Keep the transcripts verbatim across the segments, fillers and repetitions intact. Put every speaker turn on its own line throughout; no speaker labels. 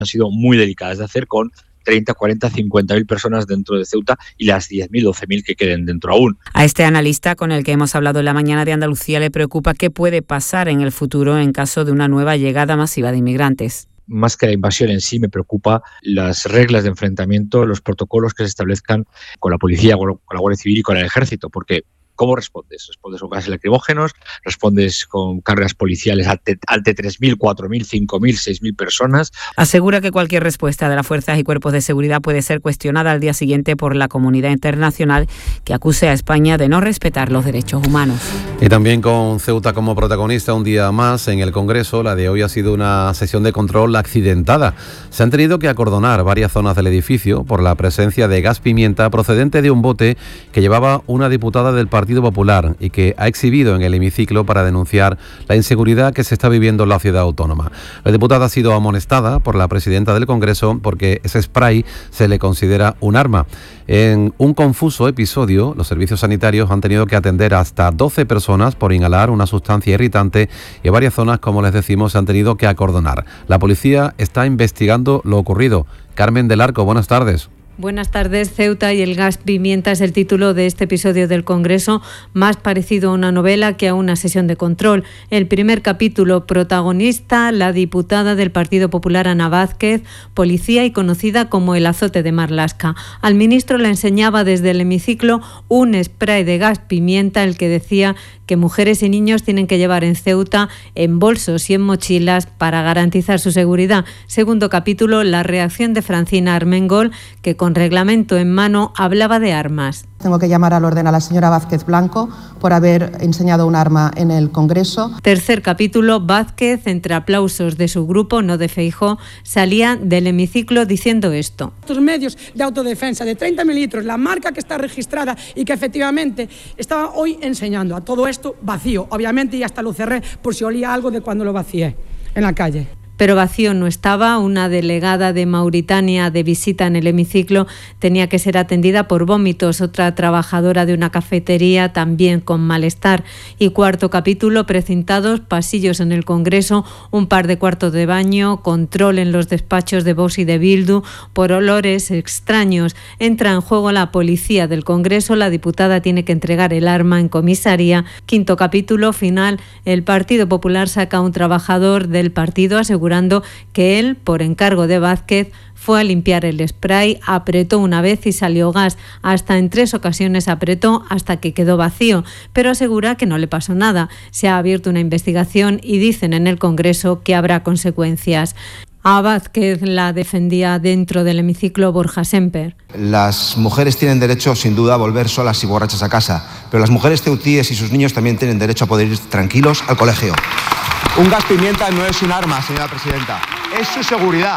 han sido muy delicadas de hacer, con treinta, cuarenta, cincuenta mil personas dentro de Ceuta y las diez mil, doce mil que queden dentro aún.
A este analista con el que hemos hablado en la mañana de Andalucía le preocupa qué puede pasar en el futuro en caso de una nueva llegada masiva de inmigrantes.
Más que la invasión en sí, me preocupa las reglas de enfrentamiento, los protocolos que se establezcan con la policía, con la Guardia Civil y con el Ejército, porque ¿cómo respondes? ¿Respondes con gases lacrimógenos? ¿Respondes con cargas policiales ante, ante tres mil, cuatro mil, cinco mil, seis mil personas?
Asegura que cualquier respuesta de las fuerzas y cuerpos de seguridad puede ser cuestionada al día siguiente por la comunidad internacional, que acuse a España de no respetar los derechos humanos.
Y también con Ceuta como protagonista un día más en el Congreso, la de hoy ha sido una sesión de control accidentada. Se han tenido que acordonar varias zonas del edificio por la presencia de gas pimienta procedente de un bote que llevaba una diputada del Partido Popular y que ha exhibido en el hemiciclo para denunciar la inseguridad que se está viviendo en la ciudad autónoma. La diputada ha sido amonestada por la presidenta del Congreso porque ese spray se le considera un arma. En un confuso episodio, los servicios sanitarios han tenido que atender hasta doce personas por inhalar una sustancia irritante y en varias zonas, como les decimos, se han tenido que acordonar. La policía está investigando lo ocurrido. Carmen del Arco, buenas tardes.
Buenas tardes. Ceuta y el gas pimienta es el título de este episodio del Congreso, más parecido a una novela que a una sesión de control. El primer capítulo, protagonista, la diputada del Partido Popular Ana Vázquez, policía y conocida como el azote de Marlaska. Al ministro le enseñaba desde el hemiciclo un spray de gas pimienta, el que decía que mujeres y niños tienen que llevar en Ceuta en bolsos y en mochilas para garantizar su seguridad. Segundo capítulo, la reacción de Francina Armengol, que con reglamento en mano hablaba de armas.
Tengo que llamar al orden a la señora Vázquez Blanco por haber enseñado un arma en el Congreso.
Tercer capítulo, Vázquez, entre aplausos de su grupo, no de Feijóo, salía del hemiciclo diciendo esto.
Estos medios de autodefensa de treinta mililitros, la marca que está registrada y que efectivamente estaba hoy enseñando a todo esto vacío, obviamente, y hasta lo cerré por si olía algo de cuando lo vacié en la calle.
Pero vacío no estaba. Una delegada de Mauritania de visita en el hemiciclo tenía que ser atendida por vómitos. Otra trabajadora de una cafetería también con malestar. Y cuarto capítulo, precintados, pasillos en el Congreso, un par de cuartos de baño, control en los despachos de Vox y de Bildu por olores extraños. Entra en juego la policía del Congreso. La diputada tiene que entregar el arma en comisaría. Quinto capítulo, final, el Partido Popular saca a un trabajador del partido asegurando que él, por encargo de Vázquez, fue a limpiar el spray, apretó una vez y salió gas. Hasta en tres ocasiones apretó hasta que quedó vacío, pero asegura que no le pasó nada. Se ha abierto una investigación y dicen en el Congreso que habrá consecuencias. A Vázquez la defendía dentro del hemiciclo Borja Semper.
Las mujeres tienen derecho, sin duda, a volver solas y borrachas a casa, pero las mujeres ceutíes y sus niños también tienen derecho a poder ir tranquilos al colegio. Un gas pimienta no es un arma, señora presidenta, es su seguridad.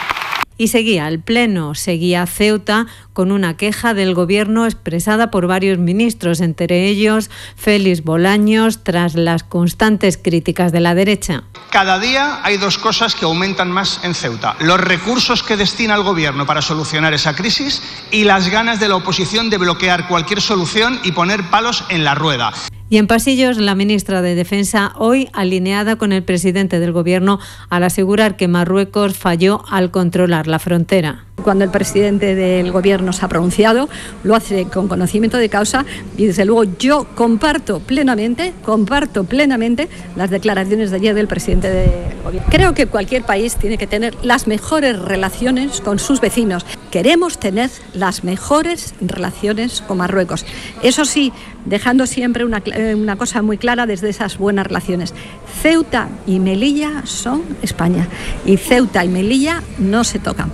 Y seguía el Pleno, seguía Ceuta con una queja del Gobierno expresada por varios ministros, entre ellos Félix Bolaños, tras las constantes críticas de la derecha.
Cada día hay dos cosas que aumentan más en Ceuta: los recursos que destina el Gobierno para solucionar esa crisis y las ganas de la oposición de bloquear cualquier solución y poner palos en la rueda.
Y en pasillos, la ministra de Defensa, hoy alineada con el presidente del Gobierno al asegurar que Marruecos falló al controlar la frontera.
Cuando el presidente del Gobierno se ha pronunciado, lo hace con conocimiento de causa y desde luego yo comparto plenamente, comparto plenamente las declaraciones de ayer del presidente del Gobierno. Creo que cualquier país tiene que tener las mejores relaciones con sus vecinos. Queremos tener las mejores relaciones con Marruecos. Eso sí, dejando siempre una, una cosa muy clara desde esas buenas relaciones. Ceuta y Melilla son España y Ceuta y Melilla no se tocan.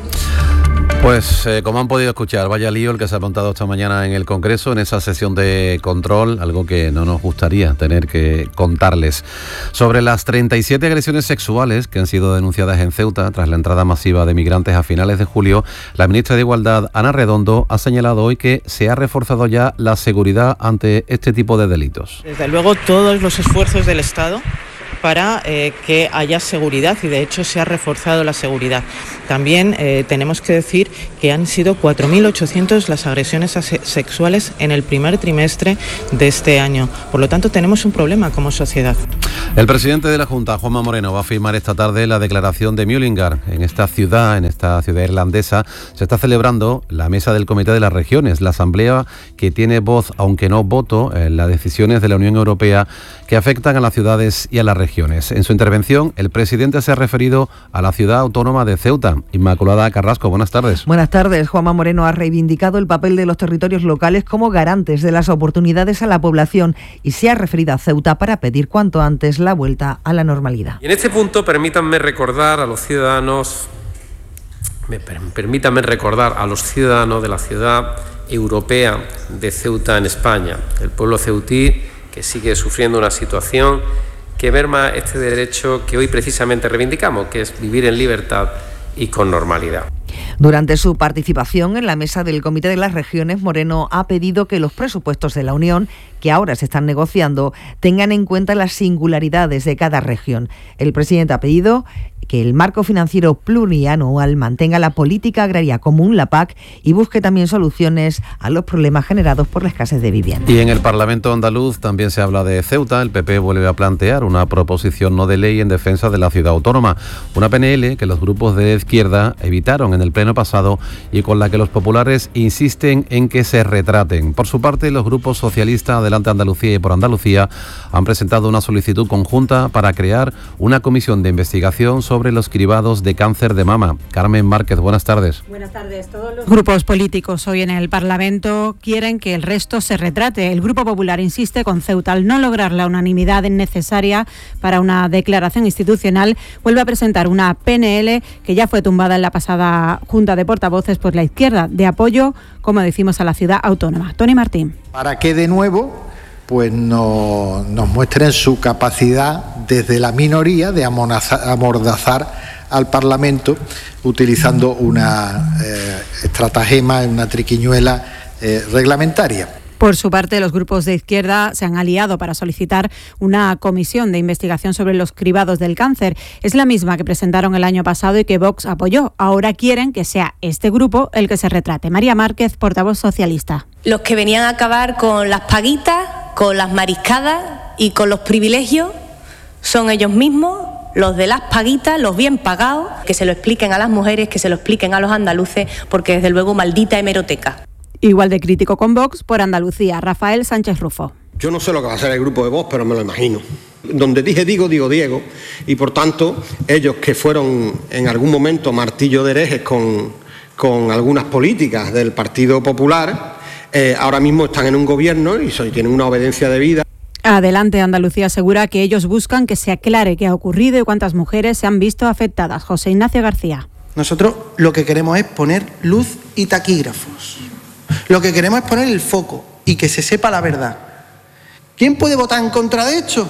Pues eh, como han podido escuchar, vaya lío el que se ha montado esta mañana en el Congreso, en esa sesión de control, algo que no nos gustaría tener que contarles. Sobre las treinta y siete agresiones sexuales que han sido denunciadas en Ceuta tras la entrada masiva de migrantes a finales de julio, la ministra de Igualdad, Ana Redondo, ha señalado hoy que se ha reforzado ya la seguridad ante este tipo de delitos.
Desde luego, todos los esfuerzos del Estado para eh, que haya seguridad, y de hecho se ha reforzado la seguridad. También eh, tenemos que decir que han sido cuatro mil ochocientas las agresiones sexuales en el primer trimestre de este año. Por lo tanto, tenemos un problema como sociedad.
El presidente de la Junta, Juanma Moreno, va a firmar esta tarde la declaración de Mullingar. En esta ciudad, en esta ciudad irlandesa, se está celebrando la mesa del Comité de las Regiones, la asamblea que tiene voz, aunque no voto, en las decisiones de la Unión Europea que afectan a las ciudades y a las regiones. En su intervención, el presidente se ha referido a la ciudad autónoma de Ceuta. Inmaculada Carrasco, buenas tardes.
Buenas tardes. Juanma Moreno ha reivindicado el papel de los territorios locales como garantes de las oportunidades a la población y se ha referido a Ceuta para pedir cuanto antes la vuelta a la normalidad.
Y en este punto, permítanme recordar a los ciudadanos, me, permítanme recordar a los ciudadanos de la ciudad europea de Ceuta en España, el pueblo ceutí que sigue sufriendo una situación que merma este derecho que hoy precisamente reivindicamos, que es vivir en libertad y con normalidad.
Durante su participación en la mesa del Comité de las Regiones, Moreno ha pedido que los presupuestos de la Unión, que ahora se están negociando, tengan en cuenta las singularidades de cada región. El presidente ha pedido que el marco financiero plurianual mantenga la política agraria común, la P A C, y busque también soluciones a los problemas generados por la escasez de vivienda.
Y en el Parlamento andaluz también se habla de Ceuta. El P P vuelve a plantear una proposición no de ley en defensa de la ciudad autónoma, una P N L que los grupos de izquierda evitaron en el pleno pasado y con la que los populares insisten en que se retraten. Por su parte, los grupos socialistas Adelante Andalucía y Por Andalucía han presentado una solicitud conjunta para crear una comisión de investigación sobre sobre los cribados de cáncer de mama. Carmen Márquez, buenas tardes.
Buenas tardes. Todos los grupos políticos hoy en el Parlamento quieren que el resto se retrate. El Grupo Popular insiste con Ceuta al no lograr la unanimidad necesaria para una declaración institucional. Vuelve a presentar una P N L que ya fue tumbada en la pasada Junta de Portavoces por la izquierda, de apoyo, como decimos, a la ciudad autónoma. Tony Martín.
Para que de nuevo pues no, nos muestren su capacidad desde la minoría de amordazar al Parlamento utilizando una eh, estratagema, una triquiñuela eh, reglamentaria.
Por su parte, los grupos de izquierda se han aliado para solicitar una comisión de investigación sobre los cribados del cáncer. Es la misma que presentaron el año pasado y que Vox apoyó. Ahora quieren que sea este grupo el que se retrate. María Márquez, portavoz socialista.
Los que venían a acabar con las paguitas, con las mariscadas y con los privilegios son ellos mismos, los de las paguitas, los bien pagados, que se lo expliquen a las mujeres, que se lo expliquen a los andaluces, porque desde luego maldita hemeroteca.
Igual de crítico con Vox, Por Andalucía, Rafael Sánchez Rufo.
Yo no sé lo que va a hacer el grupo de Vox, pero me lo imagino. Donde dije digo, digo Diego, y por tanto ellos que fueron en algún momento martillo de herejes con, con algunas políticas del Partido Popular, eh, ahora mismo están en un gobierno y so, tienen una obediencia debida.
Adelante Andalucía asegura que ellos buscan que se aclare qué ha ocurrido y cuántas mujeres se han visto afectadas. José Ignacio García.
Nosotros lo que queremos es poner luz y taquígrafos. Lo que queremos es poner el foco y que se sepa la verdad. ¿Quién puede votar en contra de esto?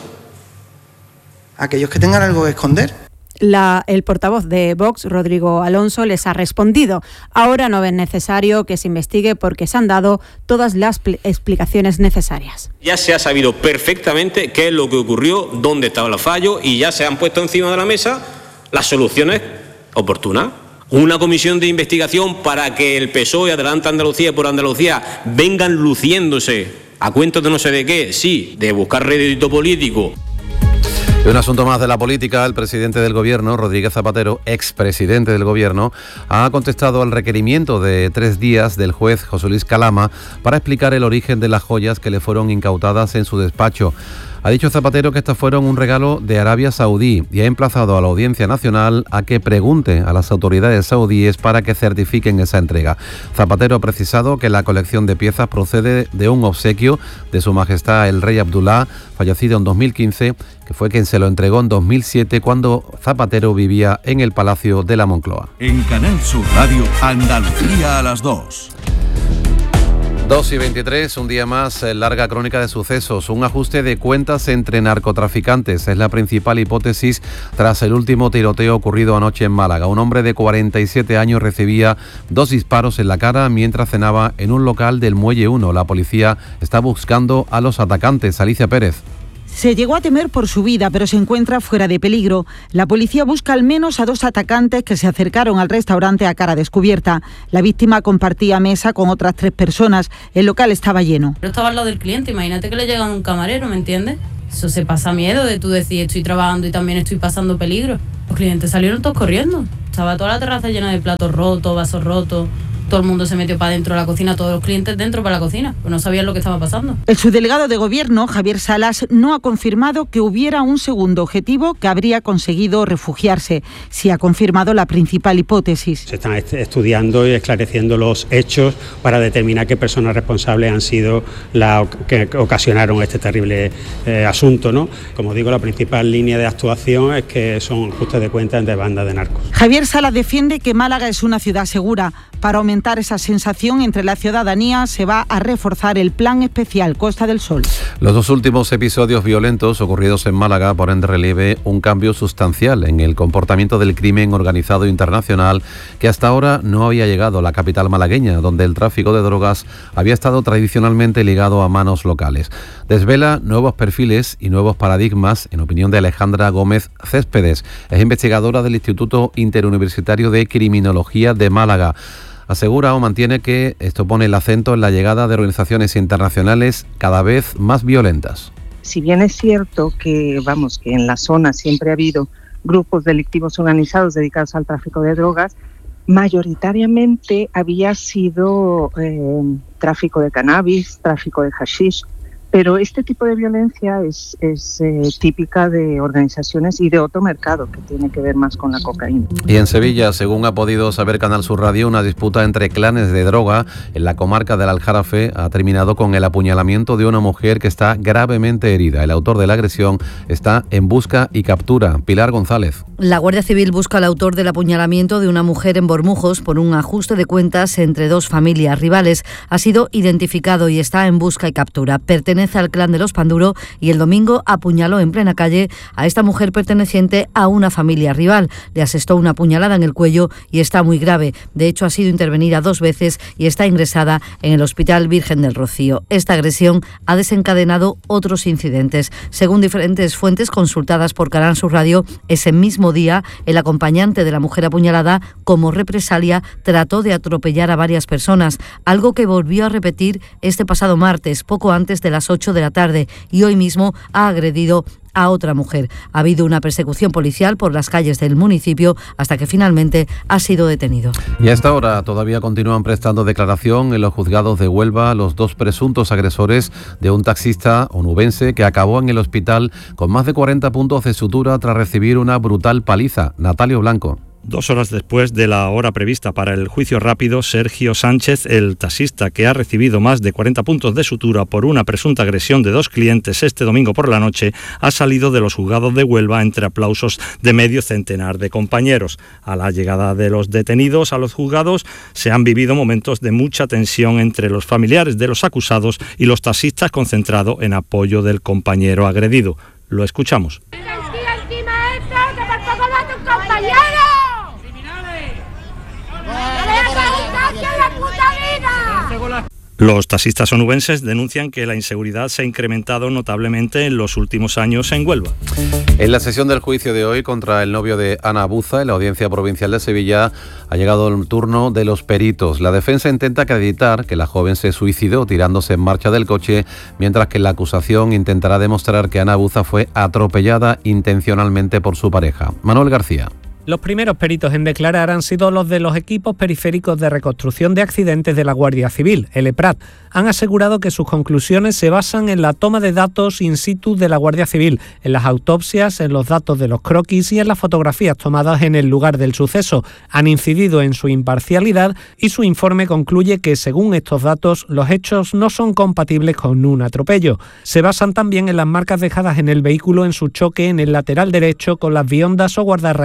Aquellos que tengan algo que esconder.
La, el portavoz de Vox, Rodrigo Alonso, les ha respondido. Ahora no ven necesario que se investigue porque se han dado todas las explicaciones necesarias.
Ya se ha sabido perfectamente qué es lo que ocurrió, dónde estaba el fallo y ya se han puesto encima de la mesa las soluciones oportunas. Una comisión de investigación para que el P S O E, Adelante Andalucía y Por Andalucía vengan luciéndose a cuento de no sé de qué, sí, de buscar rédito político.
Y un asunto más de la política, el presidente del Gobierno, Rodríguez Zapatero, expresidente del Gobierno, ha contestado al requerimiento de tres días del juez José Luis Calama para explicar el origen de las joyas que le fueron incautadas en su despacho. Ha dicho Zapatero que estas fueron un regalo de Arabia Saudí y ha emplazado a la Audiencia Nacional a que pregunte a las autoridades saudíes para que certifiquen esa entrega. Zapatero ha precisado que la colección de piezas procede de un obsequio de Su Majestad el Rey Abdullah, fallecido en dos mil quince, que fue quien se lo entregó en dos mil siete cuando Zapatero vivía en el Palacio de la Moncloa.
En Canal Sur Radio, Andalucía a las dos.
dos y veintitrés, un día más, larga crónica de sucesos. Un ajuste de cuentas entre narcotraficantes es la principal hipótesis tras el último tiroteo ocurrido anoche en Málaga. Un hombre de cuarenta y siete años recibía dos disparos en la cara mientras cenaba en un local del Muelle uno. La policía está buscando a los atacantes. Alicia Pérez.
Se llegó a temer por su vida, pero se encuentra fuera de peligro. La policía busca al menos a dos atacantes que se acercaron al restaurante a cara descubierta. La víctima compartía mesa con otras tres personas. El local estaba lleno.
Yo estaba al lado del cliente, imagínate que le llega un camarero, ¿me entiendes? Eso se pasa miedo de tú decir estoy trabajando y también estoy pasando peligro. Los clientes salieron todos corriendo. Estaba toda la terraza llena de platos rotos, vasos rotos. Todo el mundo se metió para dentro de la cocina, todos los clientes dentro para la cocina, pues no sabían lo que estaba pasando.
El subdelegado de Gobierno, Javier Salas, no ha confirmado que hubiera un segundo objetivo que habría conseguido refugiarse. Sí ha confirmado la principal hipótesis.
Se están estudiando y esclareciendo los hechos para determinar qué personas responsables han sido las que ocasionaron este terrible eh, asunto, ¿no? Como digo, la principal línea de actuación es que son ajustes de cuentas entre bandas de narcos.
Javier Salas defiende que Málaga es una ciudad segura. Para aumentar esa sensación entre la ciudadanía se va a reforzar el Plan Especial Costa del Sol.
Los dos últimos episodios violentos ocurridos en Málaga ponen de relieve un cambio sustancial en el comportamiento del crimen organizado internacional que hasta ahora no había llegado a la capital malagueña, donde el tráfico de drogas había estado tradicionalmente ligado a manos locales. Desvela nuevos perfiles y nuevos paradigmas, en opinión de Alejandra Gómez Céspedes. Es investigadora del Instituto Interuniversitario de Criminología de Málaga. Asegura o mantiene que esto pone el acento en la llegada de organizaciones internacionales cada vez más violentas.
Si bien es cierto que, vamos, que en la zona siempre ha habido grupos delictivos organizados dedicados al tráfico de drogas, mayoritariamente había sido eh, tráfico de cannabis, tráfico de hashish, pero este tipo de violencia es, es eh, típica de organizaciones y de otro mercado que tiene que ver más con la cocaína.
Y en Sevilla, según ha podido saber Canal Sur Radio, una disputa entre clanes de droga en la comarca del Aljarafe ha terminado con el apuñalamiento de una mujer que está gravemente herida. El autor de la agresión está en busca y captura. Pilar González.
La Guardia Civil busca al autor del apuñalamiento de una mujer en Bormujos por un ajuste de cuentas entre dos familias rivales. Ha sido identificado y está en busca y captura. Pertenece al clan de los Panduro y el domingo apuñaló en plena calle a esta mujer perteneciente a una familia rival. Le asestó una puñalada en el cuello y está muy grave. De hecho, ha sido intervenida dos veces y está ingresada en el Hospital Virgen del Rocío. Esta agresión ha desencadenado otros incidentes. Según diferentes fuentes consultadas por Canal Sur Radio, ese mismo día, el acompañante de la mujer apuñalada, como represalia, trató de atropellar a varias personas, algo que volvió a repetir este pasado martes, poco antes de las ocho de la tarde, y hoy mismo ha agredido a otra mujer. Ha habido una persecución policial por las calles del municipio hasta que finalmente ha sido detenido.
Y a esta hora todavía continúan prestando declaración en los juzgados de Huelva los dos presuntos agresores de un taxista onubense que acabó en el hospital con más de cuarenta puntos de sutura tras recibir una brutal paliza. Natalio Blanco.
Dos horas después de la hora prevista para el juicio rápido, Sergio Sánchez, el taxista que ha recibido más de cuarenta puntos de sutura por una presunta agresión de dos clientes este domingo por la noche, ha salido de los juzgados de Huelva entre aplausos de medio centenar de compañeros. A la llegada de los detenidos a los juzgados se han vivido momentos de mucha tensión entre los familiares de los acusados y los taxistas, concentrados en apoyo del compañero agredido. Lo escuchamos. Los taxistas onubenses denuncian que la inseguridad se ha incrementado notablemente en los últimos años en Huelva.
En la sesión del juicio de hoy contra el novio de Ana Buza, en la Audiencia Provincial de Sevilla, ha llegado el turno de los peritos. La defensa intenta acreditar que la joven se suicidó tirándose en marcha del coche, mientras que la acusación intentará demostrar que Ana Buza fue atropellada intencionalmente por su pareja. Manuel García.
Los primeros peritos en declarar han sido los de los equipos periféricos de reconstrucción de accidentes de la Guardia Civil, el EPRAT. Han asegurado que sus conclusiones se basan en la toma de datos in situ de la Guardia Civil, en las autopsias, en los datos de los croquis y en las fotografías tomadas en el lugar del suceso. Han incidido en su imparcialidad y su informe concluye que, según estos datos, los hechos no son compatibles con un atropello. Se basan también en las marcas dejadas en el vehículo en su choque en el lateral derecho con las viondas o guardarraíles de la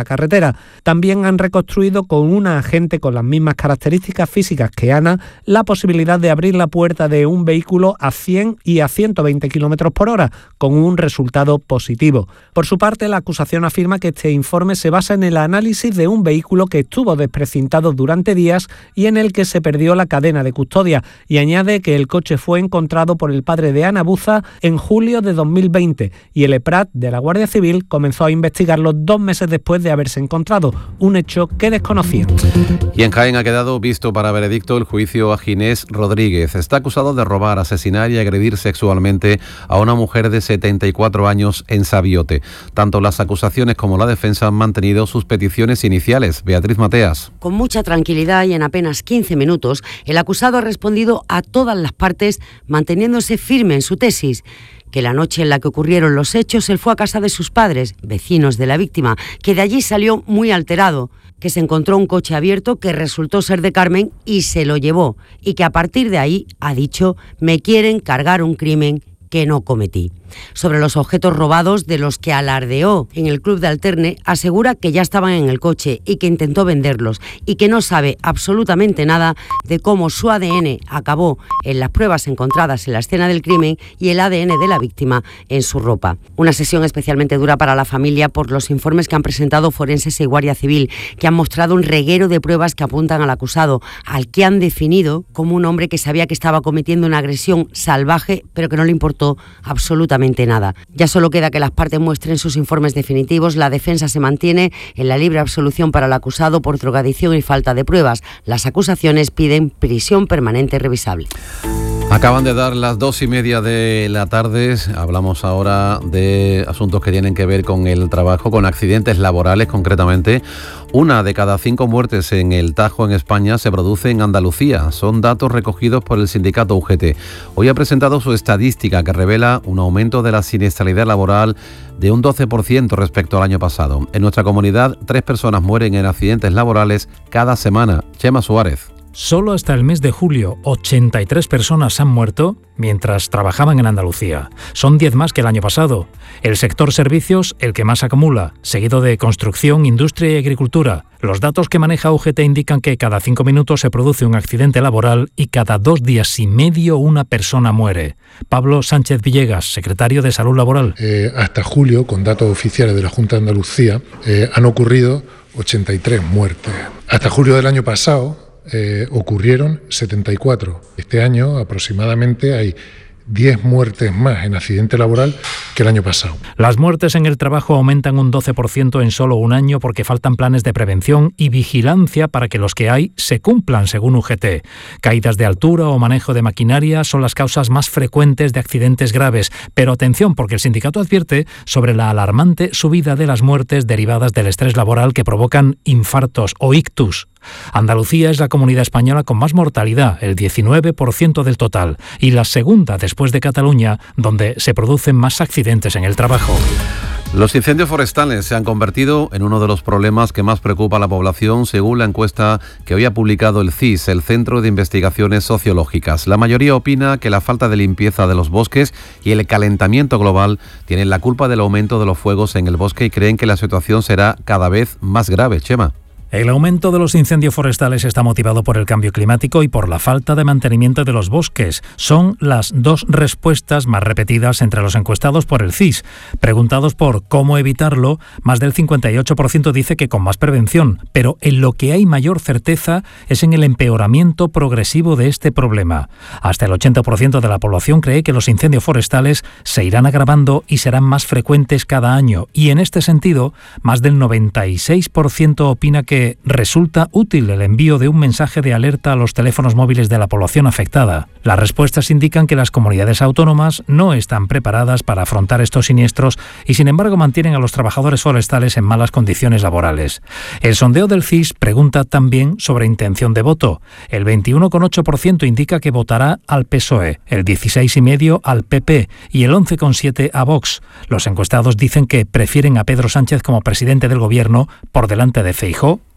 la carretera. También han reconstruido con una agente con las mismas características físicas que Ana la posibilidad de abrir la puerta de un vehículo a cien y a ciento veinte kilómetros por hora, con un resultado positivo. Por su parte, la acusación afirma que este informe se basa en el análisis de un vehículo que estuvo desprecintado durante días y en el que se perdió la cadena de custodia, y añade que el coche fue encontrado por el padre de Ana Buza en julio de dos mil veinte y el EPRAT de la Guardia Civil comenzó a investigarlo dos meses después de haberse encontrado, un hecho que desconocía.
Y en Jaén ha quedado visto para veredicto el juicio a Ginés Rodríguez. Está acusado de robar, asesinar y agredir sexualmente a una mujer de setenta y cuatro años en Sabiote. Tanto las acusaciones como la defensa han mantenido sus peticiones iniciales. Beatriz Mateas.
Con mucha tranquilidad y en apenas quince minutos, el acusado ha respondido a todas las partes, manteniéndose firme en su tesis, que la noche en la que ocurrieron los hechos él fue a casa de sus padres, vecinos de la víctima, que de allí salió muy alterado, que se encontró un coche abierto que resultó ser de Carmen y se lo llevó, y que a partir de ahí ha dicho: me quieren cargar un crimen que no cometí. Sobre los objetos robados de los que alardeó en el club de Alterne, asegura que ya estaban en el coche y que intentó venderlos y que no sabe absolutamente nada de cómo su A D N acabó en las pruebas encontradas en la escena del crimen y el A D N de la víctima en su ropa. Una sesión especialmente dura para la familia por los informes que han presentado forenses y Guardia Civil, que han mostrado un reguero de pruebas que apuntan al acusado, al que han definido como un hombre que sabía que estaba cometiendo una agresión salvaje, pero que no le importó absolutamente nada. Ya solo queda que las partes muestren sus informes definitivos. La defensa se mantiene en la libre absolución para el acusado por drogadicción y falta de pruebas. Las acusaciones piden prisión permanente revisable.
Acaban de dar las dos y media de la tarde. Hablamos ahora de asuntos que tienen que ver con el trabajo, con accidentes laborales concretamente. Una de cada cinco muertes en el Tajo en España se produce en Andalucía. Son datos recogidos por el sindicato U G T. Hoy ha presentado su estadística que revela un aumento de la siniestralidad laboral de un doce por ciento respecto al año pasado. En nuestra comunidad, tres personas mueren en accidentes laborales cada semana. Chema Suárez.
Solo hasta el mes de julio, ochenta y tres personas han muerto mientras trabajaban en Andalucía. Son diez más que el año pasado. El sector servicios, el que más acumula, seguido de construcción, industria y agricultura. Los datos que maneja U G T indican que cada cinco minutos se produce un accidente laboral y cada dos días y medio una persona muere. Pablo Sánchez Villegas, secretario de Salud Laboral.
Eh, hasta julio, con datos oficiales de la Junta de Andalucía, eh, han ocurrido ochenta y tres muertes. Hasta julio del año pasado, Eh, ocurrieron setenta y cuatro. Este año aproximadamente hay diez muertes más en accidente laboral que el año pasado.
Las muertes en el trabajo aumentan un doce por ciento en solo un año porque faltan planes de prevención y vigilancia para que los que hay se cumplan, según U G T. Caídas de altura o manejo de maquinaria son las causas más frecuentes de accidentes graves, pero atención, porque el sindicato advierte sobre la alarmante subida de las muertes derivadas del estrés laboral que provocan infartos o ictus. Andalucía es la comunidad española con más mortalidad, el diecinueve por ciento del total, y la segunda después de Cataluña, donde se producen más accidentes en el trabajo.
Los incendios forestales se han convertido en uno de los problemas que más preocupa a la población, según la encuesta que hoy ha publicado el C I S, el Centro de Investigaciones Sociológicas. La mayoría opina que la falta de limpieza de los bosques y el calentamiento global tienen la culpa del aumento de los fuegos en el bosque y creen que la situación será cada vez más grave. Chema.
El aumento de los incendios forestales está motivado por el cambio climático y por la falta de mantenimiento de los bosques. Son las dos respuestas más repetidas entre los encuestados por el C I S. Preguntados por cómo evitarlo, más del cincuenta y ocho por ciento dice que con más prevención, pero en lo que hay mayor certeza es en el empeoramiento progresivo de este problema. Hasta el ochenta por ciento de la población cree que los incendios forestales se irán agravando y serán más frecuentes cada año, y en este sentido, más del noventa y seis por ciento opina que resulta útil el envío de un mensaje de alerta a los teléfonos móviles de la población afectada. Las respuestas indican que las comunidades autónomas no están preparadas para afrontar estos siniestros y, sin embargo, mantienen a los trabajadores forestales en malas condiciones laborales. El sondeo del C I S pregunta también sobre intención de voto. El veintiuno coma ocho por ciento indica que votará al P S O E, el dieciséis coma cinco por ciento al P P y el once coma siete por ciento a Vox. Los encuestados dicen que prefieren a Pedro Sánchez como presidente del gobierno por delante de Feijóo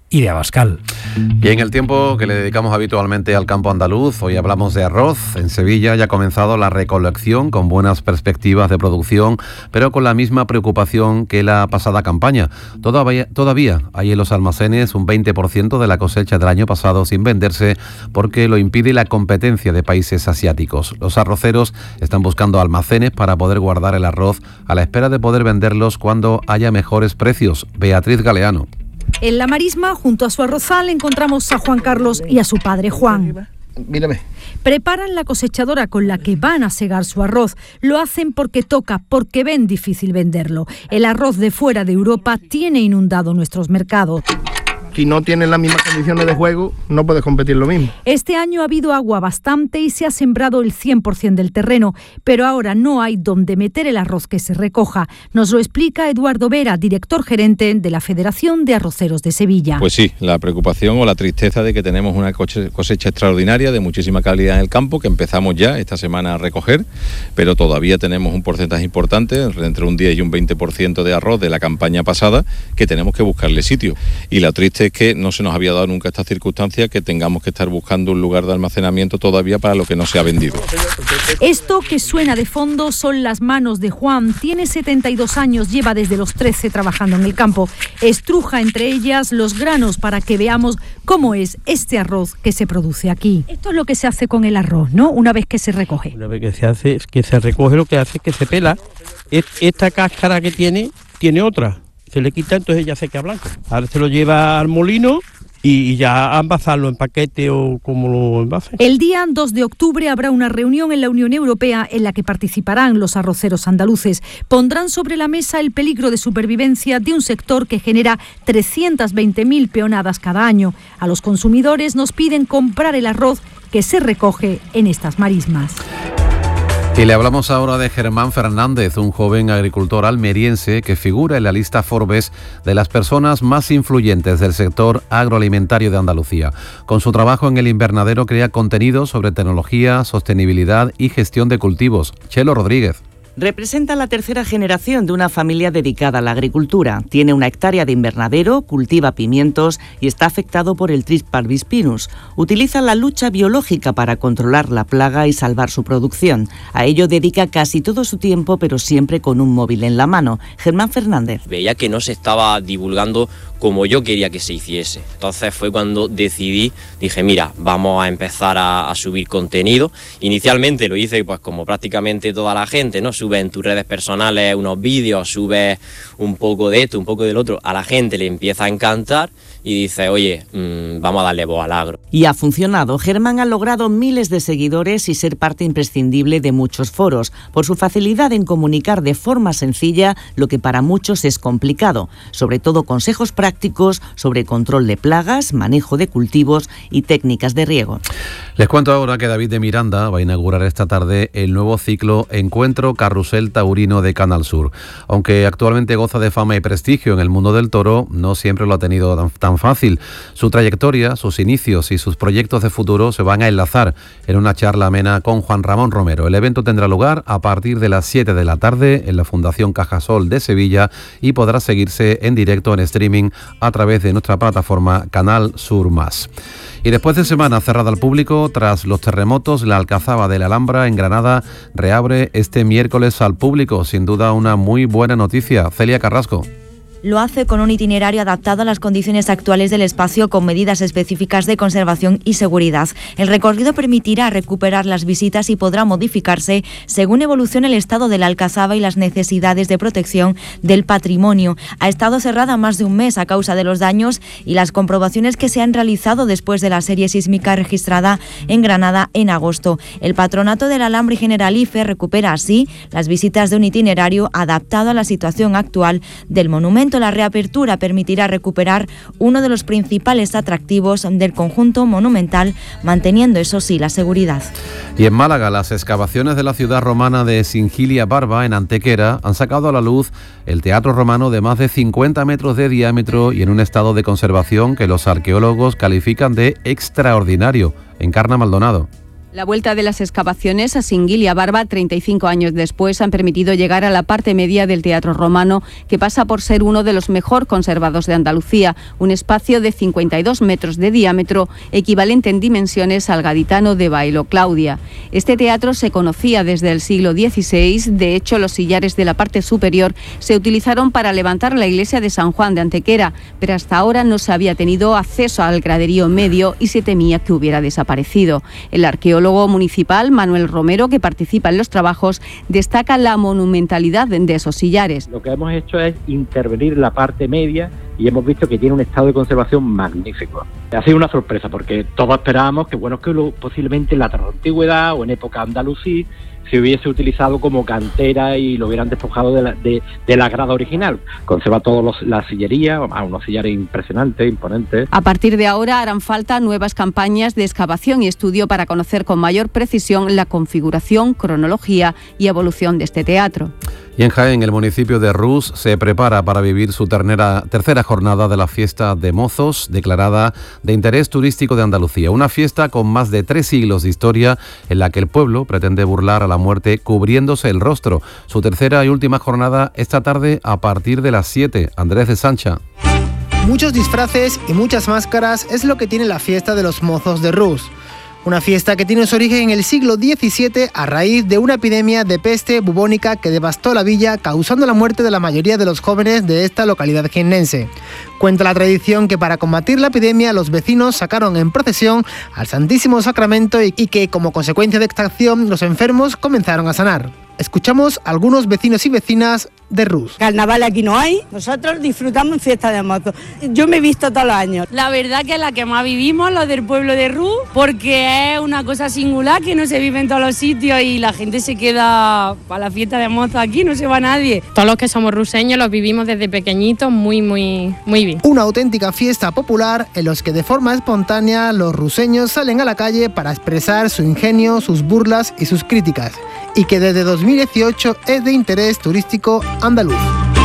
y de Abascal.
Y en el tiempo que le dedicamos habitualmente al campo andaluz, hoy hablamos de arroz. En Sevilla ya ha comenzado la recolección con buenas perspectivas de producción, pero con la misma preocupación que la pasada campaña. Todavía, todavía hay en los almacenes un veinte por ciento de la cosecha del año pasado sin venderse porque lo impide la competencia de países asiáticos. Los arroceros están buscando almacenes para poder guardar el arroz a la espera de poder venderlos cuando haya mejores precios. Beatriz Galeano.
En la marisma, junto a su arrozal, encontramos a Juan Carlos y a su padre Juan.
Mírame.
Preparan la cosechadora con la que van a segar su arroz. Lo hacen porque toca, porque ven difícil venderlo. El arroz de fuera de Europa tiene inundado nuestros mercados.
Si no tienes las mismas condiciones de juego, no puedes competir lo mismo.
Este año ha habido agua bastante y se ha sembrado el cien por ciento del terreno, pero ahora no hay donde meter el arroz que se recoja. Nos lo explica Eduardo Vera, director gerente de la Federación de Arroceros de Sevilla.
Pues sí, la preocupación o la tristeza de que tenemos una cosecha extraordinaria de muchísima calidad en el campo, que empezamos ya esta semana a recoger, pero todavía tenemos un porcentaje importante, entre un diez y un veinte por ciento de arroz de la campaña pasada, que tenemos que buscarle sitio. Y la triste es que no se nos había dado nunca esta circunstancia, que tengamos que estar buscando un lugar de almacenamiento todavía para lo que no se ha vendido.
Esto que suena de fondo son las manos de Juan. Tiene setenta y dos años, lleva desde los trece trabajando en el campo. Estruja entre ellas los granos para que veamos cómo es este arroz que se produce aquí. Esto es lo que se hace con el arroz, ¿no? Una vez que se recoge.
Una vez que se hace, que se recoge, lo que hace es que se pela. Esta cáscara que tiene, tiene otra. Se le quita, entonces ya se queda blanco. Ahora se lo lleva al molino y ya a envasarlo en paquete o como lo envase.
El día dos de octubre habrá una reunión en la Unión Europea en la que participarán los arroceros andaluces. Pondrán sobre la mesa el peligro de supervivencia de un sector que genera trescientas veinte mil peonadas cada año. A los consumidores nos piden comprar el arroz que se recoge en estas marismas.
Y le hablamos ahora de Germán Fernández, un joven agricultor almeriense que figura en la lista Forbes de las personas más influyentes del sector agroalimentario de Andalucía. Con su trabajo en el invernadero crea contenido sobre tecnología, sostenibilidad y gestión de cultivos. Chelo Rodríguez.
Representa la tercera generación de una familia dedicada a la agricultura. Tiene una hectárea de invernadero, cultiva pimientos y está afectado por el Trix parvispinus. Utiliza la lucha biológica para controlar la plaga y salvar su producción. A ello dedica casi todo su tiempo, pero siempre con un móvil en la mano. Germán Fernández.
Veía que no se estaba divulgando como yo quería que se hiciese. Entonces fue cuando decidí, dije, mira, vamos a empezar a, a subir contenido. Inicialmente lo hice pues como prácticamente toda la gente, ¿no? Subes en tus redes personales unos vídeos, subes un poco de esto, un poco del otro. A la gente le empieza a encantar y dice, oye, mmm, vamos a darle voz al agro.
Y ha funcionado. Germán ha logrado miles de seguidores y ser parte imprescindible de muchos foros, por su facilidad en comunicar de forma sencilla lo que para muchos es complicado, sobre todo consejos prácticos sobre control de plagas, manejo de cultivos y técnicas de riego.
Les cuento ahora que David de Miranda va a inaugurar esta tarde el nuevo ciclo Encuentro Carrusel Taurino de Canal Sur. Aunque actualmente goza de fama y prestigio en el mundo del toro, no siempre lo ha tenido tan, tan fácil. Su trayectoria, sus inicios y sus proyectos de futuro se van a enlazar en una charla amena con Juan Ramón Romero. El evento tendrá lugar a partir de las siete de la tarde en la Fundación Cajasol de Sevilla y podrá seguirse en directo en streaming a través de nuestra plataforma Canal Sur Más. Y después de semana cerrada al público, tras los terremotos, la Alcazaba de la Alhambra en Granada reabre este miércoles al público. Sin duda una muy buena noticia. Celia Carrasco.
Lo hace con un itinerario adaptado a las condiciones actuales del espacio con medidas específicas de conservación y seguridad. El recorrido permitirá recuperar las visitas y podrá modificarse según evolucione el estado de la Alcazaba y las necesidades de protección del patrimonio. Ha estado cerrada más de un mes a causa de los daños y las comprobaciones que se han realizado después de la serie sísmica registrada en Granada en agosto. El Patronato del Alambre y Generalife recupera así las visitas de un itinerario adaptado a la situación actual del monumento. La reapertura permitirá recuperar uno de los principales atractivos del conjunto monumental, manteniendo eso sí la seguridad.
Y en Málaga, las excavaciones de la ciudad romana de Singilia Barba, en Antequera, han sacado a la luz el teatro romano de más de cincuenta metros de diámetro y en un estado de conservación que los arqueólogos califican de extraordinario. Encarna Maldonado.
La vuelta de las excavaciones a Singuil y a Barba, treinta y cinco años después, han permitido llegar a la parte media del Teatro Romano, que pasa por ser uno de los mejor conservados de Andalucía, un espacio de cincuenta y dos metros de diámetro, equivalente en dimensiones al gaditano de Bailo Claudia. Este teatro se conocía desde el siglo dieciséis, de hecho los sillares de la parte superior se utilizaron para levantar la iglesia de San Juan de Antequera, pero hasta ahora no se había tenido acceso al graderío medio y se temía que hubiera desaparecido. El arqueólogo municipal Manuel Romero, que participa en los trabajos, destaca la monumentalidad de esos sillares.
Lo que hemos hecho es intervenir la parte media y hemos visto que tiene un estado de conservación magnífico. Ha sido una sorpresa porque todos esperábamos que, bueno, que lo, posiblemente en la antigüedad o en época andalusí se hubiese utilizado como cantera y lo hubieran despojado de la, de, de la grada original. Conserva toda la sillería, unos sillares impresionantes, imponentes.
A partir de ahora harán falta nuevas campañas de excavación y estudio para conocer con mayor precisión la configuración, cronología y evolución de este teatro.
Y en Jaén, el municipio de Rús se prepara para vivir su ternera, tercera jornada de la fiesta de mozos, declarada de interés turístico de Andalucía. Una fiesta con más de tres siglos de historia en la que el pueblo pretende burlar a la muerte cubriéndose el rostro. Su tercera y última jornada esta tarde a partir de las siete. Andrés de Sancha.
Muchos disfraces y muchas máscaras es lo que tiene la fiesta de los mozos de Rús. Una fiesta que tiene su origen en el siglo diecisiete a raíz de una epidemia de peste bubónica que devastó la villa, causando la muerte de la mayoría de los jóvenes de esta localidad jiennense. Cuenta la tradición que para combatir la epidemia los vecinos sacaron en procesión al Santísimo Sacramento y que como consecuencia de esta acción los enfermos comenzaron a sanar. Escuchamos a algunos vecinos y vecinas de Rús.
Carnaval aquí no hay, nosotros disfrutamos en fiesta de motos. Yo me he visto todos los años.
La verdad que es la que más vivimos, los del pueblo de Rús, porque es una cosa singular que no se vive en todos los sitios y la gente se queda para la fiesta de motos aquí, no se va nadie.
Todos los que somos ruseños los vivimos desde pequeñitos muy, muy, muy bien.
Una auténtica fiesta popular en los que de forma espontánea los ruseños salen a la calle para expresar su ingenio, sus burlas y sus críticas, y que desde dos mil dieciocho es de interés turístico andaluz.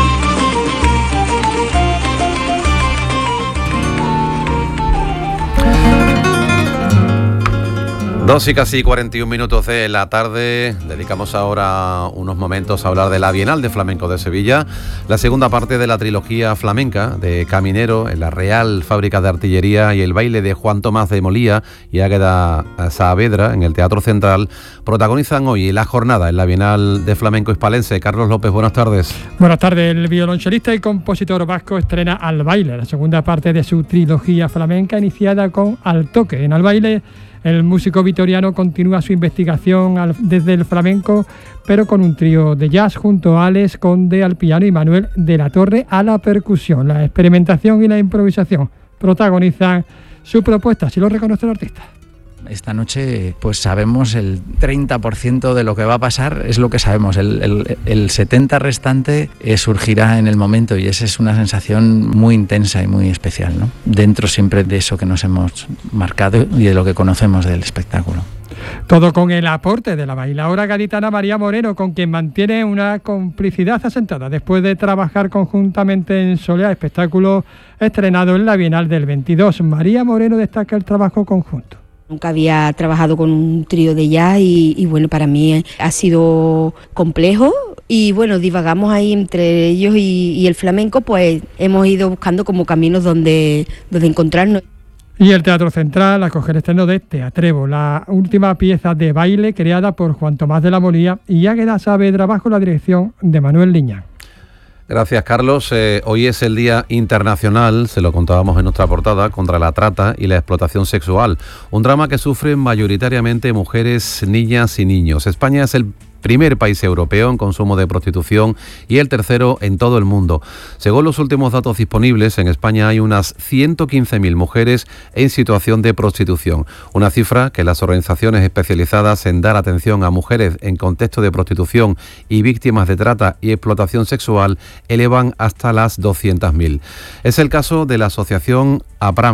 Dos y casi cuarenta y un minutos de la tarde. Dedicamos ahora unos momentos a hablar de la Bienal de Flamenco de Sevilla, la segunda parte de la trilogía flamenca de Caminero en la Real Fábrica de Artillería y el baile de Juan Tomás de Molía y Águeda Saavedra en el Teatro Central protagonizan hoy la jornada en la Bienal de Flamenco hispalense. Carlos López, buenas tardes.
Buenas tardes. El violonchelista y compositor vasco estrena Al Baile, la segunda parte de su trilogía flamenca iniciada con Al Toque. En Al Baile, el músico vitoriano continúa su investigación al, desde el flamenco, pero con un trío de jazz junto a Alex Conde al piano y Manuel de la Torre a la percusión. La experimentación y la improvisación protagonizan su propuesta, así lo reconoce el artista.
Esta noche pues sabemos el treinta por ciento de lo que va a pasar, es lo que sabemos, el, el, el setenta por ciento restante eh, surgirá en el momento y esa es una sensación muy intensa y muy especial, ¿no? Dentro siempre de eso que nos hemos marcado y de lo que conocemos del espectáculo.
Todo con el aporte de la bailaora gaditana María Moreno, con quien mantiene una complicidad asentada después de trabajar conjuntamente en Soleá, espectáculo estrenado en la Bienal del veintidós. María Moreno destaca el trabajo conjunto.
Nunca había trabajado con un trío de jazz y, y bueno, para mí ha sido complejo y bueno, divagamos ahí entre ellos y, y el flamenco, pues hemos ido buscando como caminos donde, donde encontrarnos.
Y el Teatro Central acoge el estreno de Teatrevo, la última pieza de baile creada por Juan Tomás de la Molía y Águeda Saavedra bajo la dirección de Manuel Liñán.
Gracias, Carlos. Eh, hoy es el Día Internacional, se lo contábamos en nuestra portada, contra la trata y la explotación sexual. Un drama que sufren mayoritariamente mujeres, niñas y niños. España es el primer país europeo en consumo de prostitución y el tercero en todo el mundo. Según los últimos datos disponibles, en España hay unas ciento quince mil mujeres en situación de prostitución, una cifra que las organizaciones especializadas en dar atención a mujeres en contexto de prostitución y víctimas de trata y explotación sexual elevan hasta las doscientas mil. Es el caso de la asociación APRANF,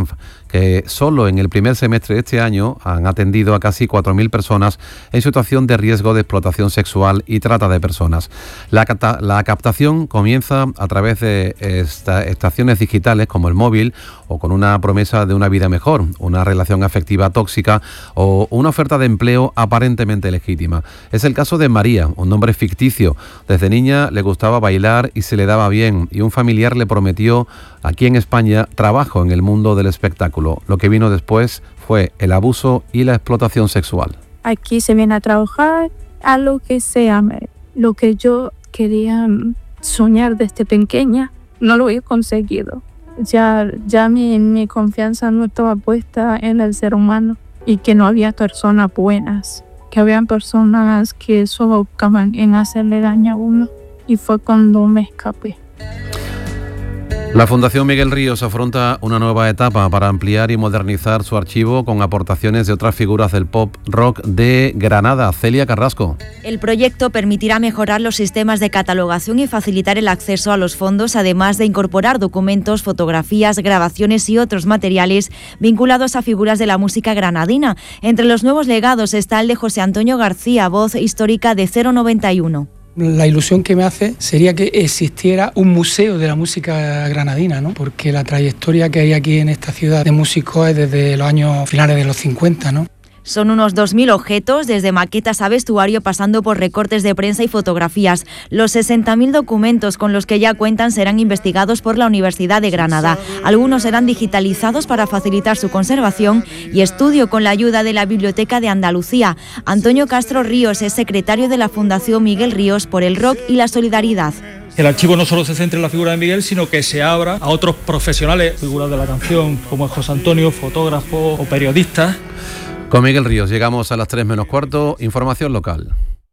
que solo en el primer semestre de este año han atendido a casi cuatro mil personas en situación de riesgo de explotación sexual y trata de personas. La, capta, la captación comienza a través de esta, estaciones digitales como el móvil o con una promesa de una vida mejor, una relación afectiva tóxica o una oferta de empleo aparentemente legítima. Es el caso de María, un nombre ficticio. Desde niña le gustaba bailar y se le daba bien, y un familiar le prometió aquí en España trabajo en el mundo del espectáculo. Lo que vino después fue el abuso y la explotación sexual.
Aquí se viene a trabajar a lo que sea, lo que yo quería soñar desde pequeña, no lo he conseguido. Ya, ya mi, mi confianza no estaba puesta en el ser humano y que no había personas buenas, que había personas que solo buscaban en hacerle daño a uno, y fue cuando me escapé.
La Fundación Miguel Ríos afronta una nueva etapa para ampliar y modernizar su archivo con aportaciones de otras figuras del pop rock de Granada. Celia Carrasco.
El proyecto permitirá mejorar los sistemas de catalogación y facilitar el acceso a los fondos, además de incorporar documentos, fotografías, grabaciones y otros materiales vinculados a figuras de la música granadina. Entre los nuevos legados está el de José Antonio García, voz histórica de cero noventa y uno.
La ilusión que me hace sería que existiera un museo de la música granadina, ¿no? Porque la trayectoria que hay aquí en esta ciudad de músicos es desde los años finales de los cincuenta, ¿no?
Son unos dos mil objetos, desde maquetas a vestuario, pasando por recortes de prensa y fotografías. Los sesenta mil documentos con los que ya cuentan serán investigados por la Universidad de Granada. Algunos serán digitalizados para facilitar su conservación y estudio con la ayuda de la Biblioteca de Andalucía. Antonio Castro Ríos es secretario de la Fundación Miguel Ríos por el rock y la solidaridad.
El archivo no solo se centra en la figura de Miguel, sino que se abra a otros profesionales, figuras de la canción, como es José Antonio, fotógrafos o periodistas.
Con Miguel Ríos llegamos a las tres menos cuarto, información local.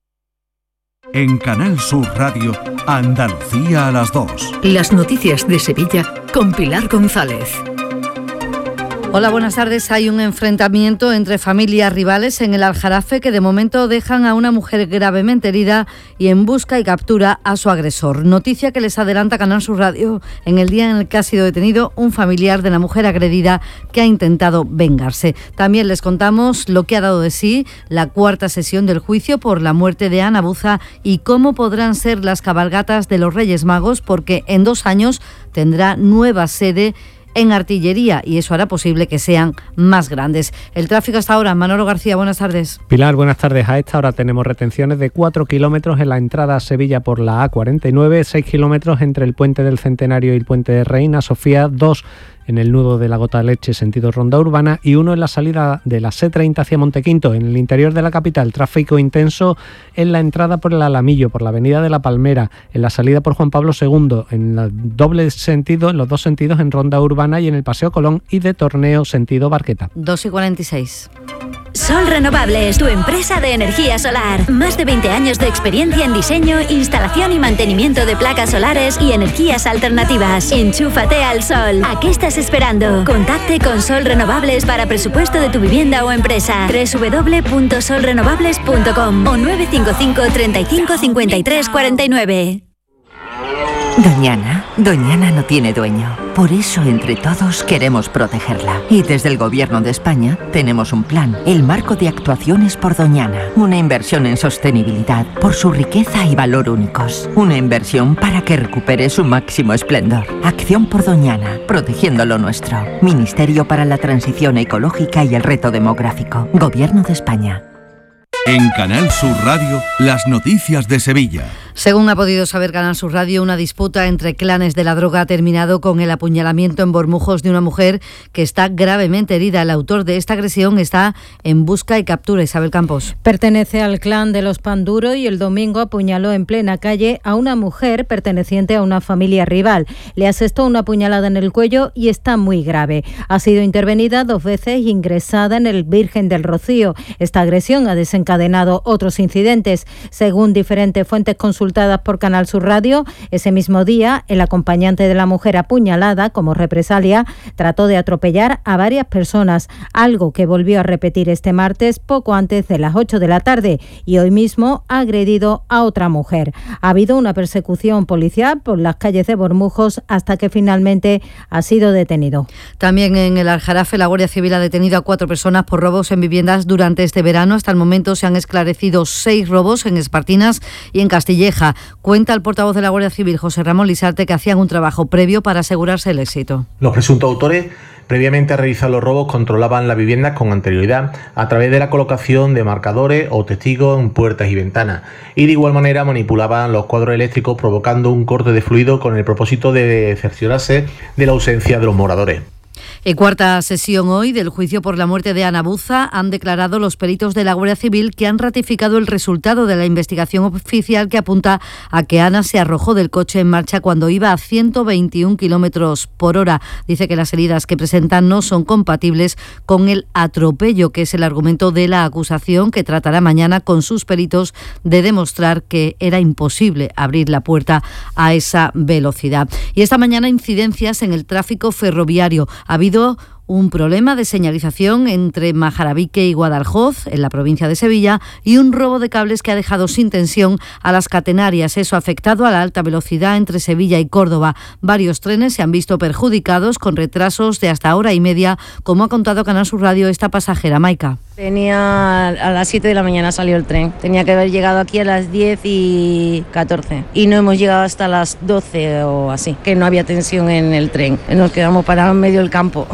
En Canal Sur Radio, Andalucía a las dos.
Las noticias de Sevilla con Pilar González.
Hola, buenas tardes. Hay un enfrentamiento entre familias rivales en el Aljarafe que de momento dejan a una mujer gravemente herida y en busca y captura a su agresor. Noticia que les adelanta Canal Sur Radio en el día en el que ha sido detenido un familiar de la mujer agredida que ha intentado vengarse. También les contamos lo que ha dado de sí la cuarta sesión del juicio por la muerte de Ana Buza y cómo podrán ser las cabalgatas de los Reyes Magos, porque en dos años tendrá nueva sede en Artillería y eso hará posible que sean más grandes. El tráfico hasta ahora. Manolo García, buenas tardes.
Pilar, buenas tardes. A esta hora tenemos retenciones de cuatro kilómetros en la entrada a Sevilla por la A cuarenta y nueve, seis kilómetros entre el puente del Centenario y el puente de Reina Sofía, dos en el nudo de la Gota de Leche sentido Ronda Urbana y uno en la salida de la C treinta hacia Montequinto. En el interior de la capital, tráfico intenso en la entrada por el Alamillo, por la avenida de la Palmera, en la salida por Juan Pablo segundo, en el doble sentido, en los dos sentidos en Ronda Urbana y en el Paseo Colón y de Torneo sentido Barqueta.
dos y cuarenta y seis.
Sol Renovables, tu empresa de energía solar. Más de veinte años de experiencia en diseño, instalación y mantenimiento de placas solares y energías alternativas. Enchúfate al sol. ¿A qué estás esperando? Contacte con Sol Renovables para presupuesto de tu vivienda o empresa. doble u doble u doble u punto sol renovables punto com o nueve cinco cinco, treinta y cinco, cincuenta y tres, cuarenta y nueve.
Doñana, Doñana no tiene dueño. Por eso, entre todos, queremos protegerla. Y desde el Gobierno de España tenemos un plan, el Marco de Actuaciones por Doñana. Una inversión en sostenibilidad por su riqueza y valor únicos. Una inversión para que recupere su máximo esplendor. Acción por Doñana, protegiendo lo nuestro. Ministerio para la Transición Ecológica y el Reto Demográfico. Gobierno de España.
En Canal Sur Radio, las noticias de Sevilla.
Según ha podido saber Canal Sur Radio, una disputa entre clanes de la droga ha terminado con el apuñalamiento en Bormujos de una mujer que está gravemente herida. El autor de esta agresión está en busca y captura. Isabel Campos.
Pertenece al clan de los Panduro y el domingo apuñaló en plena calle a una mujer perteneciente a una familia rival. Le asestó una puñalada en el cuello y está muy grave. Ha sido intervenida dos veces y ingresada en el Virgen del Rocío. Esta agresión ha desencadenado otros incidentes. Según diferentes fuentes consultadas, consultadas por Canal Sur Radio. Ese mismo día, el acompañante de la mujer apuñalada, como represalia, trató de atropellar a varias personas, algo que volvió a repetir este martes poco antes de las ocho de la tarde, y hoy mismo ha agredido a otra mujer. Ha habido una persecución policial por las calles de Bormujos hasta que finalmente ha sido detenido.
También en el Aljarafe, la Guardia Civil ha detenido a cuatro personas por robos en viviendas durante este verano. Hasta el momento se han esclarecido seis robos en Espartinas y en Castilleja. Cuenta el portavoz de la Guardia Civil, José Ramón Lisarte, que hacían un trabajo previo para asegurarse el éxito.
Los presuntos autores, previamente a realizar los robos, controlaban las viviendas con anterioridad a través de la colocación de marcadores o testigos en puertas y ventanas, y de igual manera manipulaban los cuadros eléctricos provocando un corte de fluido con el propósito de cerciorarse de la ausencia de los moradores.
En cuarta sesión hoy del juicio por la muerte de Ana Buza han declarado los peritos de la Guardia Civil que han ratificado el resultado de la investigación oficial que apunta a que Ana se arrojó del coche en marcha cuando iba a ciento veintiún kilómetros por hora. Dice que las heridas que presentan no son compatibles con el atropello, que es el argumento de la acusación, que tratará mañana con sus peritos de demostrar que era imposible abrir la puerta a esa velocidad. Y esta mañana incidencias en el tráfico ferroviario. Ha habido un problema de señalización entre Majarabique y Guadalhoz, en la provincia de Sevilla, y un robo de cables que ha dejado sin tensión a las catenarias. Eso ha afectado a la alta velocidad entre Sevilla y Córdoba. Varios trenes se han visto perjudicados con retrasos de hasta hora y media, como ha contado Canal Sur Radio esta pasajera, Maika.
Tenía a las siete de la mañana salió el tren. Tenía que haber llegado aquí a las diez y catorce. Y no hemos llegado hasta las doce o así, que no había tensión en el tren. Nos quedamos parados en medio del campo.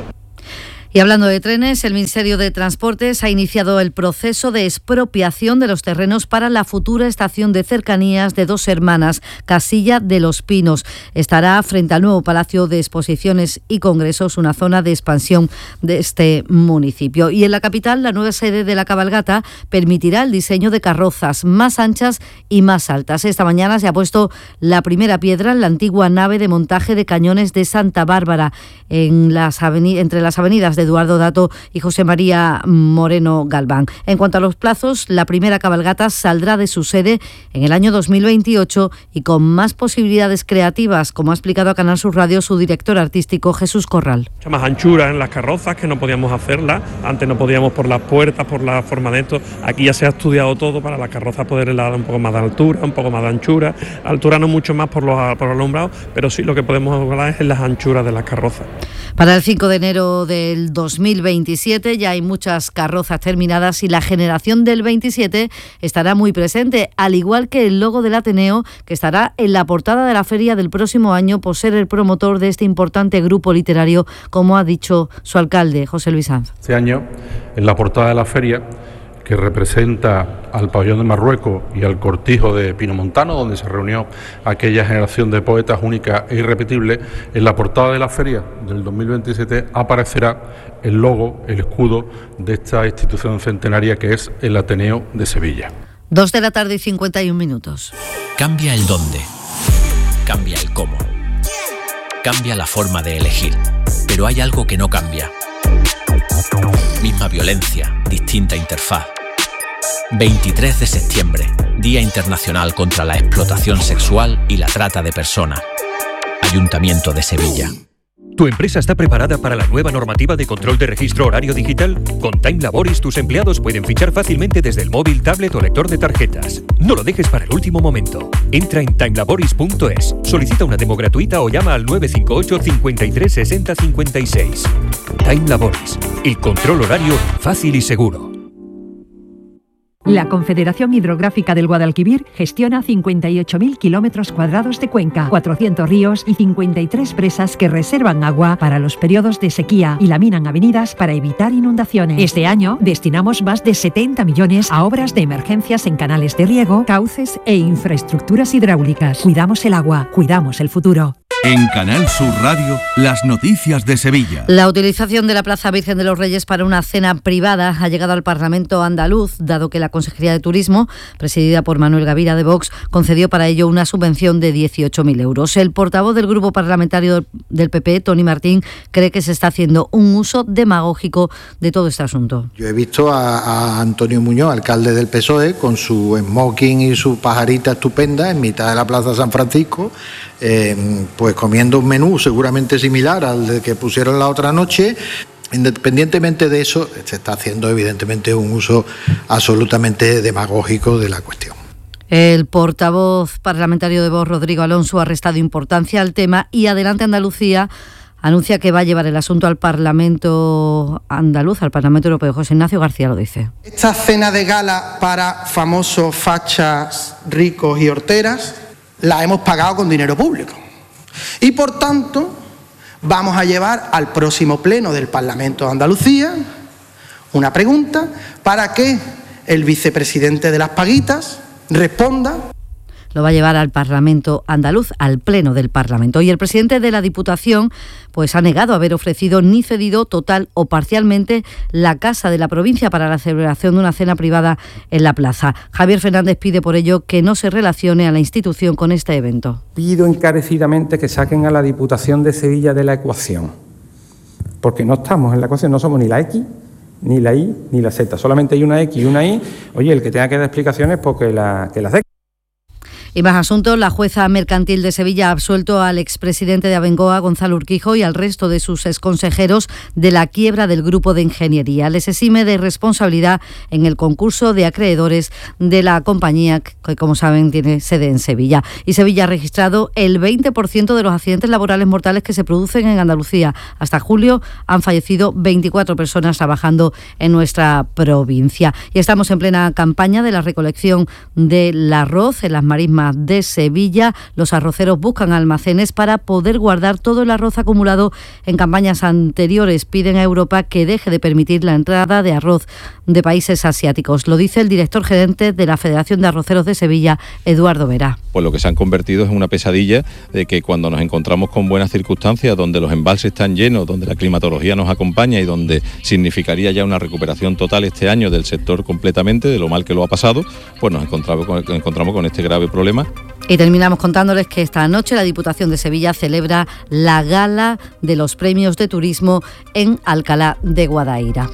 Y hablando de trenes, el Ministerio de Transportes ha iniciado el proceso de expropiación de los terrenos para la futura estación de cercanías de Dos Hermanas, Casilla de los Pinos. Estará frente al nuevo Palacio de Exposiciones y Congresos, una zona de expansión de este municipio. Y en la capital, la nueva sede de la cabalgata permitirá el diseño de carrozas más anchas y más altas. Esta mañana se ha puesto la primera piedra en la antigua nave de montaje de cañones de Santa Bárbara, en las aveni- entre las avenidas de Eduardo Dato y José María Moreno Galván. En cuanto a los plazos, la primera cabalgata saldrá de su sede en el año dos mil veintiocho y con más posibilidades creativas, como ha explicado a Canal Sur Radio su director artístico Jesús Corral.
Mucha más anchura en las carrozas, que no podíamos hacerlas. Antes no podíamos por las puertas, por la forma de esto. Aquí ya se ha estudiado todo para las carrozas poder dar un poco más de altura, un poco más de anchura. Altura no mucho más por los, por los alumbrados, pero sí lo que podemos hablar es en las anchuras de las carrozas.
Para el cinco de enero del dos mil veintisiete ya hay muchas carrozas terminadas y la generación del veintisiete estará muy presente, al igual que el logo del Ateneo, que estará en la portada de la feria del próximo año por ser el promotor de este importante grupo literario, como ha dicho su alcalde, José Luis Sanz.
Este año, en la portada de la feria, que representa al pabellón de Marruecos y al cortijo de Pinomontano, donde se reunió aquella generación de poetas única e irrepetible, en la portada de la feria del dos mil veintisiete aparecerá el logo, el escudo de esta institución centenaria que es el Ateneo de Sevilla.
Dos de la tarde y cincuenta y un minutos.
Cambia el dónde, cambia el cómo, cambia la forma de elegir, pero hay algo que no cambia. Misma violencia, distinta interfaz. veintitrés de septiembre, Día Internacional contra la Explotación Sexual y la Trata de Personas. Ayuntamiento de Sevilla.
¿Tu empresa está preparada para la nueva normativa de control de registro horario digital? Con Time Laboris tus empleados pueden fichar fácilmente desde el móvil, tablet o lector de tarjetas. No lo dejes para el último momento. Entra en time laboris punto es, solicita una demo gratuita o llama al nueve cinco ocho, cincuenta y tres, sesenta, cincuenta y seis. Time Laboris, el control horario fácil y seguro.
La Confederación Hidrográfica del Guadalquivir gestiona cincuenta y ocho mil kilómetros cuadrados de cuenca, cuatrocientos ríos y cincuenta y tres presas que reservan agua para los periodos de sequía y laminan avenidas para evitar inundaciones. Este año destinamos más de setenta millones a obras de emergencias en canales de riego, cauces e infraestructuras hidráulicas. Cuidamos el agua, cuidamos el futuro.
En Canal Sur Radio, las noticias de Sevilla.
La utilización de la Plaza Virgen de los Reyes para una cena privada ha llegado al Parlamento andaluz, dado que la Consejería de Turismo, presidida por Manuel Gavira de Vox, concedió para ello una subvención de dieciocho mil euros. El portavoz del grupo parlamentario del P P, Tony Martín, cree que se está haciendo un uso demagógico de todo este asunto.
Yo he visto a, a Antonio Muñoz, alcalde del P S O E, con su smoking y su pajarita estupenda en mitad de la Plaza San Francisco, eh, pues comiendo un menú seguramente similar al que pusieron la otra noche. Independientemente de eso, se está haciendo evidentemente un uso absolutamente demagógico de la cuestión.
El portavoz parlamentario de Vox, Rodrigo Alonso, ha restado importancia al tema y Adelante Andalucía anuncia que va a llevar el asunto al Parlamento andaluz, al Parlamento Europeo. José Ignacio García lo dice.
Esta cena de gala para famosos fachas ricos y horteras la hemos pagado con dinero público. Y por tanto, vamos a llevar al próximo pleno del Parlamento de Andalucía una pregunta para que el vicepresidente de las Paguitas responda.
Lo va a llevar al Parlamento andaluz, al Pleno del Parlamento. Y el presidente de la Diputación pues ha negado haber ofrecido ni cedido total o parcialmente la casa de la provincia para la celebración de una cena privada en la plaza. Javier Fernández pide por ello que no se relacione a la institución con este evento.
Pido encarecidamente que saquen a la Diputación de Sevilla de la ecuación, porque no estamos en la ecuación, no somos ni la X, ni la Y, ni la Z. Solamente hay una X y una Y. Oye, el que tenga que dar explicaciones, pues que, la, que las dé.
Y más asuntos, la jueza mercantil de Sevilla ha absuelto al expresidente de Abengoa, Gonzalo Urquijo, y al resto de sus exconsejeros de la quiebra del grupo de ingeniería. Les exime de responsabilidad en el concurso de acreedores de la compañía, que como saben tiene sede en Sevilla. Y Sevilla ha registrado el veinte por ciento de los accidentes laborales mortales que se producen en Andalucía. Hasta julio han fallecido veinticuatro personas trabajando en nuestra provincia. Y estamos en plena campaña de la recolección del arroz en las marismas de Sevilla. Los arroceros buscan almacenes para poder guardar todo el arroz acumulado en campañas anteriores. Piden a Europa que deje de permitir la entrada de arroz de países asiáticos. Lo dice el director gerente de la Federación de Arroceros de Sevilla, Eduardo Vera.
Pues lo que se han convertido es en una pesadilla de que cuando nos encontramos con buenas circunstancias, donde los embalses están llenos, donde la climatología nos acompaña y donde significaría ya una recuperación total este año del sector completamente, de lo mal que lo ha pasado, pues nos encontramos con, encontramos con este grave problema.
Y terminamos contándoles que esta noche la Diputación de Sevilla celebra la gala de los premios de turismo en Alcalá de Guadaira.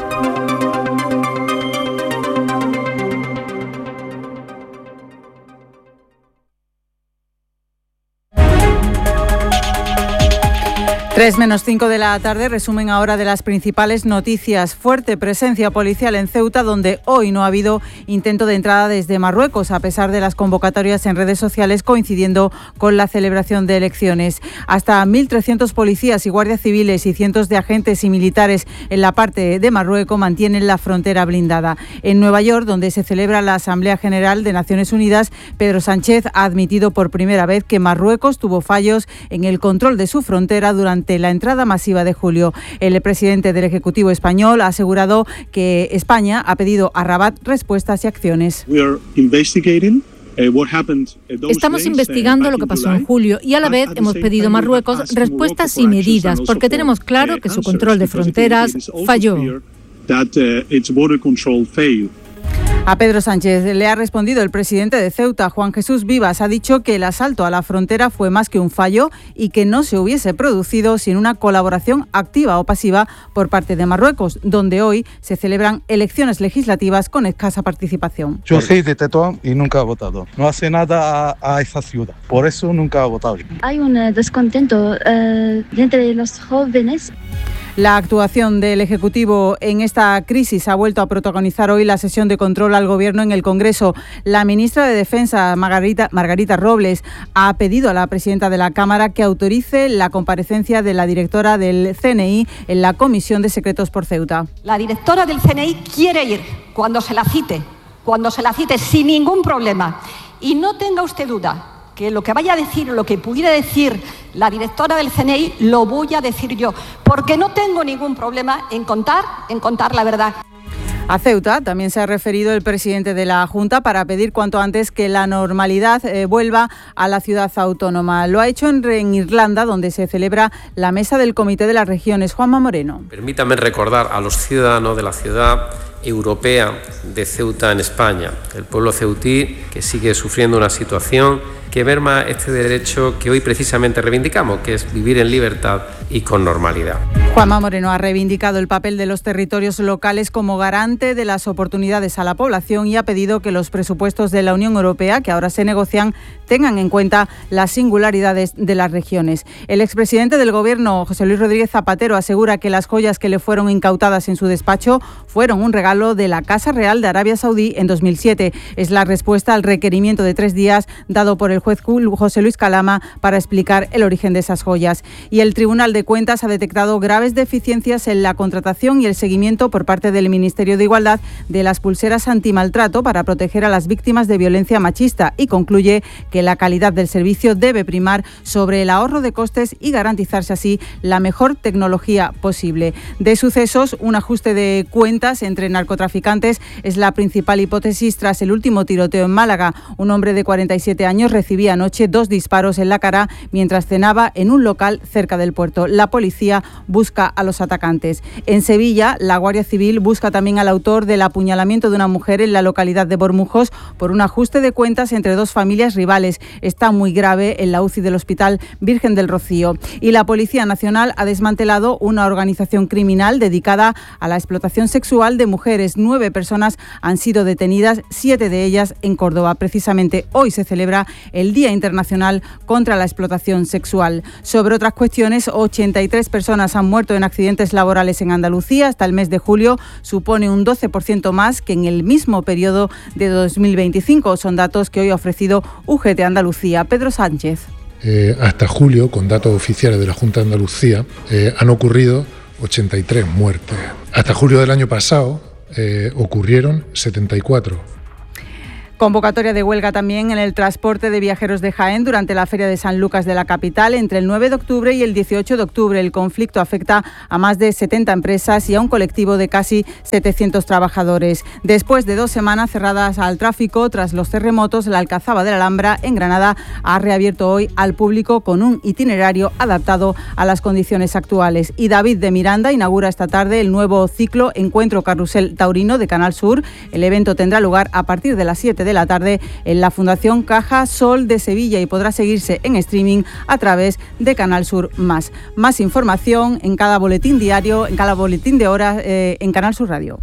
tres menos cinco de la tarde, resumen ahora de las principales noticias. Fuerte presencia policial en Ceuta, donde hoy no ha habido intento de entrada desde Marruecos, a pesar de las convocatorias en redes sociales coincidiendo con la celebración de elecciones. Hasta mil trescientos policías y guardias civiles y cientos de agentes y militares en la parte de Marruecos mantienen la frontera blindada. En Nueva York, donde se celebra la Asamblea General de Naciones Unidas, Pedro Sánchez ha admitido por primera vez que Marruecos tuvo fallos en el control de su frontera durante la entrada masiva de julio. El presidente del Ejecutivo español ha asegurado que España ha pedido a Rabat respuestas y acciones.
Estamos investigando lo que pasó en julio y a la vez hemos pedido a Marruecos respuestas y medidas, porque tenemos claro que su control de fronteras falló.
A Pedro Sánchez le ha respondido el presidente de Ceuta, Juan Jesús Vivas. Ha dicho que el asalto a la frontera fue más que un fallo y que no se hubiese producido sin una colaboración activa o pasiva por parte de Marruecos, donde hoy se celebran elecciones legislativas con escasa participación.
Yo soy de Tetuán y nunca he votado. No hace nada a, a esa ciudad, por eso nunca he votado.
Hay un descontento uh, entre los jóvenes.
La actuación del Ejecutivo en esta crisis ha vuelto a protagonizar hoy la sesión de control al Gobierno en el Congreso. La ministra de Defensa, Margarita, Margarita Robles, ha pedido a la presidenta de la Cámara que autorice la comparecencia de la directora del C N I en la Comisión de Secretos por Ceuta.
La directora del C N I quiere ir cuando se la cite, cuando se la cite sin ningún problema. Y no tenga usted duda que lo que vaya a decir, lo que pudiera decir la directora del C N I, lo voy a decir yo, porque no tengo ningún problema en contar, en contar la verdad.
A Ceuta también se ha referido el presidente de la Junta para pedir cuanto antes que la normalidad eh, vuelva a la ciudad autónoma. Lo ha hecho en, en Irlanda, donde se celebra la mesa del Comité de las Regiones. Juanma Moreno.
Permítame recordar a los ciudadanos de la ciudad europea de Ceuta en España, el pueblo ceutí que sigue sufriendo una situación que merma este derecho que hoy precisamente reivindicamos, que es vivir en libertad y con normalidad.
Juanma Moreno ha reivindicado el papel de los territorios locales como garante de las oportunidades a la población y ha pedido que los presupuestos de la Unión Europea, que ahora se negocian, tengan en cuenta las singularidades de las regiones. El expresidente del Gobierno, José Luis Rodríguez Zapatero, asegura que las joyas que le fueron incautadas en su despacho fueron un regalo de la Casa Real de Arabia Saudí en dos mil siete. Es la respuesta al requerimiento de tres días dado por el juez José Luis Calama para explicar el origen de esas joyas. Y el Tribunal de Cuentas ha detectado graves deficiencias en la contratación y el seguimiento por parte del Ministerio de Igualdad de las pulseras antimaltrato para proteger a las víctimas de violencia machista y concluye que la calidad del servicio debe primar sobre el ahorro de costes y garantizarse así la mejor tecnología posible. De sucesos, un ajuste de cuentas entre narcotraficantes es la principal hipótesis tras el último tiroteo en Málaga. Un hombre de cuarenta y siete años recibía anoche dos disparos en la cara mientras cenaba en un local cerca del puerto. La policía busca a los atacantes. En Sevilla, la Guardia Civil busca también al autor del apuñalamiento de una mujer en la localidad de Bormujos por un ajuste de cuentas entre dos familias rivales. Está muy grave en la U C I del Hospital Virgen del Rocío. Y la Policía Nacional ha desmantelado una organización criminal dedicada a la explotación sexual de mujeres. Nueve personas han sido detenidas, siete de ellas en Córdoba. Precisamente hoy se celebra el el Día Internacional contra la Explotación Sexual. Sobre otras cuestiones, ochenta y tres personas han muerto en accidentes laborales en Andalucía. Hasta el mes de julio supone un doce por ciento más que en el mismo periodo de dos mil veinticinco. Son datos que hoy ha ofrecido U G T Andalucía. Pedro Sánchez.
Eh, hasta julio, con datos oficiales de la Junta de Andalucía, eh, han ocurrido ochenta y tres muertes. Hasta julio del año pasado eh, ocurrieron setenta y cuatro.
Convocatoria de huelga también en el transporte de viajeros de Jaén durante la Feria de San Lucas de la capital entre el nueve de octubre y el dieciocho de octubre. El conflicto afecta a más de setenta empresas y a un colectivo de casi setecientos trabajadores. Después de dos semanas cerradas al tráfico tras los terremotos, la Alcazaba de la Alhambra en Granada ha reabierto hoy al público con un itinerario adaptado a las condiciones actuales. Y David de Miranda inaugura esta tarde el nuevo ciclo Encuentro Carrusel Taurino de Canal Sur. El evento tendrá lugar a partir de las siete de la tarde en la Fundación Caja Sol de Sevilla y podrá seguirse en streaming a través de Canal Sur Más. Más información en cada boletín diario, en cada boletín de horas eh, en Canal Sur Radio.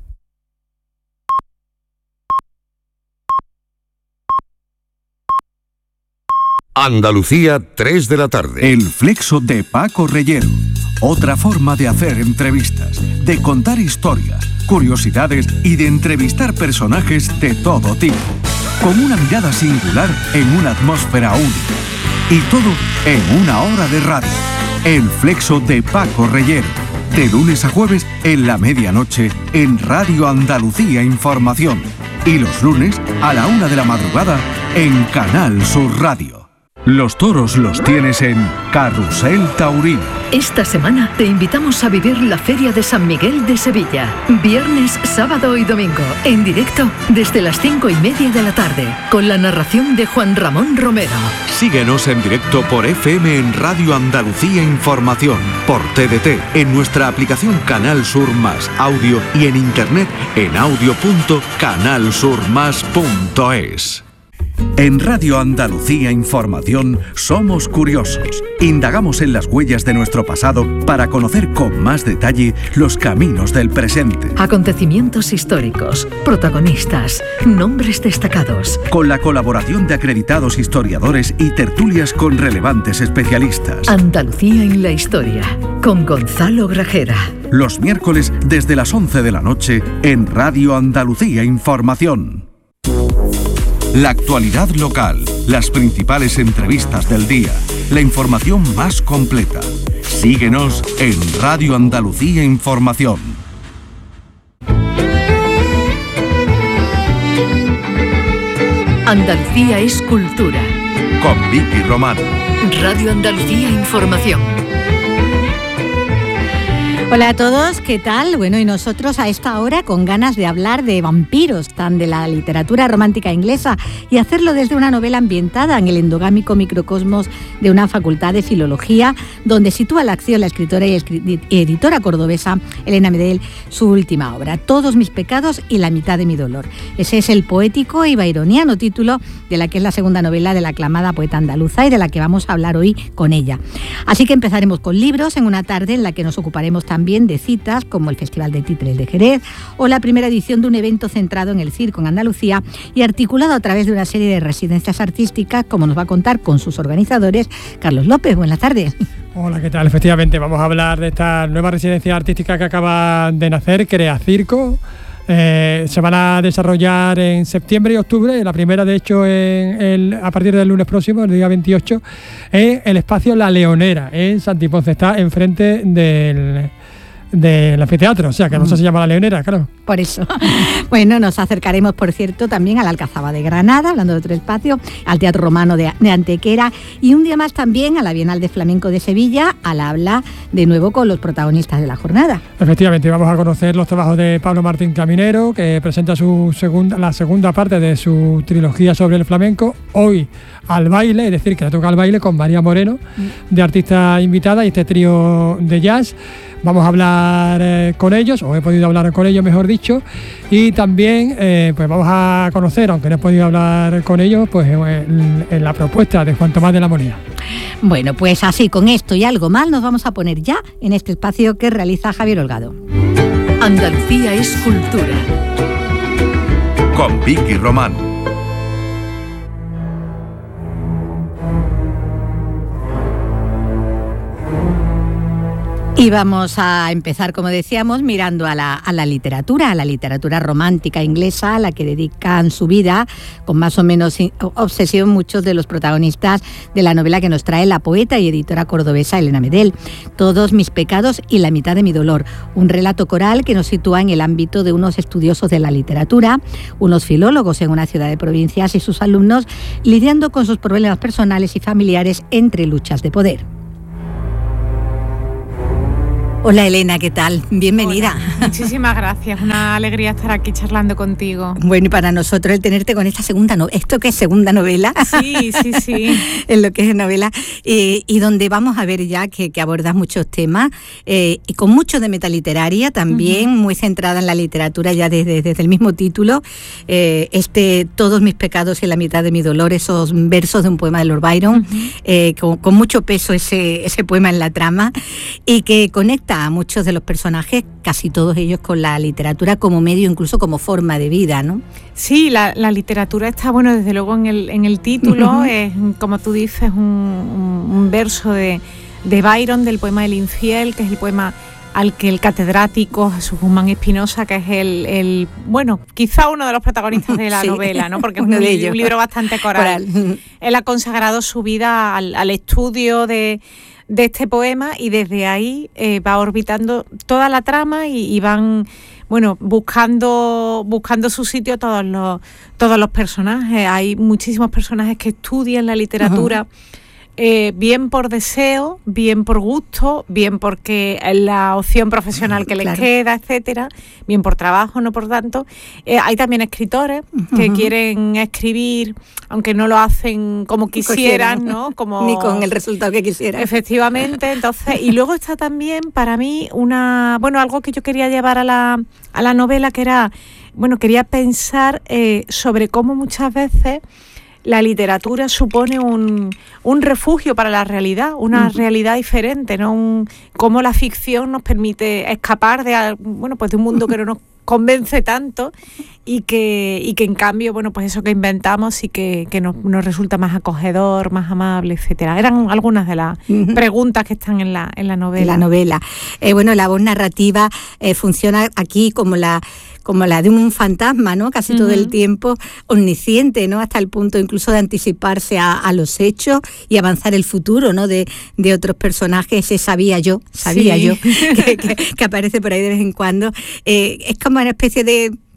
Andalucía, tres de la tarde. El flexo de Paco Reyero. Otra forma de hacer entrevistas, de contar historias, curiosidades y de entrevistar personajes de todo tipo. Con una mirada singular en una atmósfera única. Y todo en una hora de radio. El flexo de Paco Reyero. De lunes a jueves en la medianoche en Radio Andalucía Información. Y los lunes a la una de la madrugada en Canal Sur Radio. Los toros los tienes en Carrusel Taurino.
Esta semana te invitamos a vivir la Feria de San Miguel de Sevilla. Viernes, sábado y domingo, en directo desde las cinco y media de la tarde, con la narración de Juan Ramón Romero.
Síguenos en directo por F M en Radio Andalucía Información, por T D T, en nuestra aplicación Canal Sur Más Audio y en internet en audio punto canal sur más punto es. En Radio Andalucía Información somos curiosos. Indagamos en las huellas de nuestro pasado para conocer con más detalle los caminos del presente.
Acontecimientos históricos, protagonistas, nombres destacados.
Con la colaboración de acreditados historiadores y tertulias con relevantes especialistas.
Andalucía en la historia, con Gonzalo Grajera.
Los miércoles desde las once de la noche en Radio Andalucía Información. La actualidad local, las principales entrevistas del día, la información más completa. Síguenos en Radio Andalucía Información.
Andalucía es cultura.
Con Vicky Román.
Radio Andalucía Información.
Hola a todos, ¿qué tal? Bueno, y nosotros a esta hora con ganas de hablar de vampiros, tan de la literatura romántica inglesa, y hacerlo desde una novela ambientada en el endogámico microcosmos de una facultad de filología, donde sitúa la acción la escritora y editora cordobesa Elena Medel, su última obra, Todos mis pecados y la mitad de mi dolor. Ese es el poético y byroniano título de la que es la segunda novela de la aclamada poeta andaluza y de la que vamos a hablar hoy con ella. Así que empezaremos con libros en una tarde en la que nos ocuparemos también de citas como el Festival de Títeres de Jerez o la primera edición de un evento centrado en el circo en Andalucía y articulado a través de una serie de residencias artísticas, como nos va a contar con sus organizadores Carlos López. Buenas tardes.
Hola, ¿qué tal? Efectivamente, vamos a hablar de esta nueva residencia artística que acaba de nacer, Crea Circo. Eh, se van a desarrollar en septiembre y octubre, la primera de hecho en el, a partir del lunes próximo, el día veintiocho, en el espacio La Leonera, en Santiponce, está enfrente del... del anfiteatro, o sea que no sé si se llama La Leonera, claro.
Por eso. Bueno, nos acercaremos, por cierto, también a la Alcazaba de Granada, hablando de otro espacio, al Teatro Romano de, de Antequera y un día más también a la Bienal de Flamenco de Sevilla, al habla de nuevo con los protagonistas de la jornada.
Efectivamente, vamos a conocer los trabajos de Pablo Martín Caminero, que presenta su segunda, la segunda parte de su trilogía sobre el flamenco, hoy al baile, es decir, que le toca al baile con María Moreno, de artista invitada, y este trío de jazz. Vamos a hablar eh, con ellos, o he podido hablar con ellos, mejor dicho, y también eh, pues vamos a conocer, aunque no he podido hablar con ellos, pues en, en la propuesta de Juan Tomás de la Molina.
Bueno, pues así, con esto y algo más, nos vamos a poner ya en este espacio que realiza Javier Holgado.
Andalucía es cultura.
Con Vicky Román.
Y vamos a empezar, como decíamos, mirando a la, a la literatura, a la literatura romántica inglesa, a la que dedican su vida con más o menos obsesión muchos de los protagonistas de la novela que nos trae la poeta y editora cordobesa Elena Medel. Todos mis pecados y la mitad de mi dolor. Un relato coral que nos sitúa en el ámbito de unos estudiosos de la literatura, unos filólogos en una ciudad de provincias y sus alumnos lidiando con sus problemas personales y familiares entre luchas de poder. Hola Elena, ¿qué tal? Bienvenida.
Hola, muchísimas gracias, una alegría estar aquí charlando contigo.
Bueno, y para nosotros el tenerte con esta segunda novela, ¿esto qué es segunda novela?
Sí, sí, sí.
En lo que es novela, eh, y donde vamos a ver ya que, que abordas muchos temas, eh, y con mucho de metaliteraria también, uh-huh. muy centrada en la literatura ya desde, desde el mismo título, eh, este Todos mis pecados y la mitad de mi dolor, esos versos de un poema de Lord Byron, uh-huh. eh, con, con mucho peso ese, ese poema en la trama, y que conecta a muchos de los personajes, casi todos ellos, con la literatura como medio, incluso como forma de vida, ¿no?
Sí, la, la literatura está, bueno, desde luego en el, en el título, uh-huh. es, como tú dices, un, un, un verso de, de Byron, del poema El infiel, que es el poema al que el catedrático Jesús Guzmán Espinosa, que es el, el, bueno, quizá uno de los protagonistas de la sí, novela, ¿no? Porque es un, un libro bastante coral. coral. Él ha consagrado su vida al, al estudio de... de este poema, y desde ahí eh, va orbitando toda la trama y, y van, bueno, buscando buscando su sitio todos los todos los personajes. Hay muchísimos personajes que estudian la literatura, uh-huh. eh, bien por deseo, bien por gusto, bien porque es la opción profesional que les claro. queda, etcétera, bien por trabajo, no por tanto. Eh, hay también escritores uh-huh. que quieren escribir, aunque no lo hacen como quisieran, ¿no? Como
ni con el resultado que quisieran.
Efectivamente, entonces, y luego está también para mí una, bueno, algo que yo quería llevar a la, a la novela, que era, bueno, quería pensar eh, sobre cómo muchas veces la literatura supone un, un refugio para la realidad, una uh-huh. realidad diferente, ¿no? Un, cómo la ficción nos permite escapar de, bueno, pues de un mundo que no nos convence tanto, y que y que en cambio, bueno, pues eso que inventamos sí que, que nos, nos resulta más acogedor, más amable, etcétera. Eran algunas de las uh-huh. preguntas que están en la en la novela.
En la novela. Eh, bueno, la voz narrativa eh, funciona aquí como la como la de un fantasma, ¿no? Casi uh-huh. todo el tiempo, omnisciente, ¿no? Hasta el punto incluso de anticiparse a, a los hechos y avanzar el futuro, ¿no? De, de otros personajes. Ese sabía yo, sabía sí. yo, que, que, que aparece por ahí de vez en cuando. Eh, es como una especie de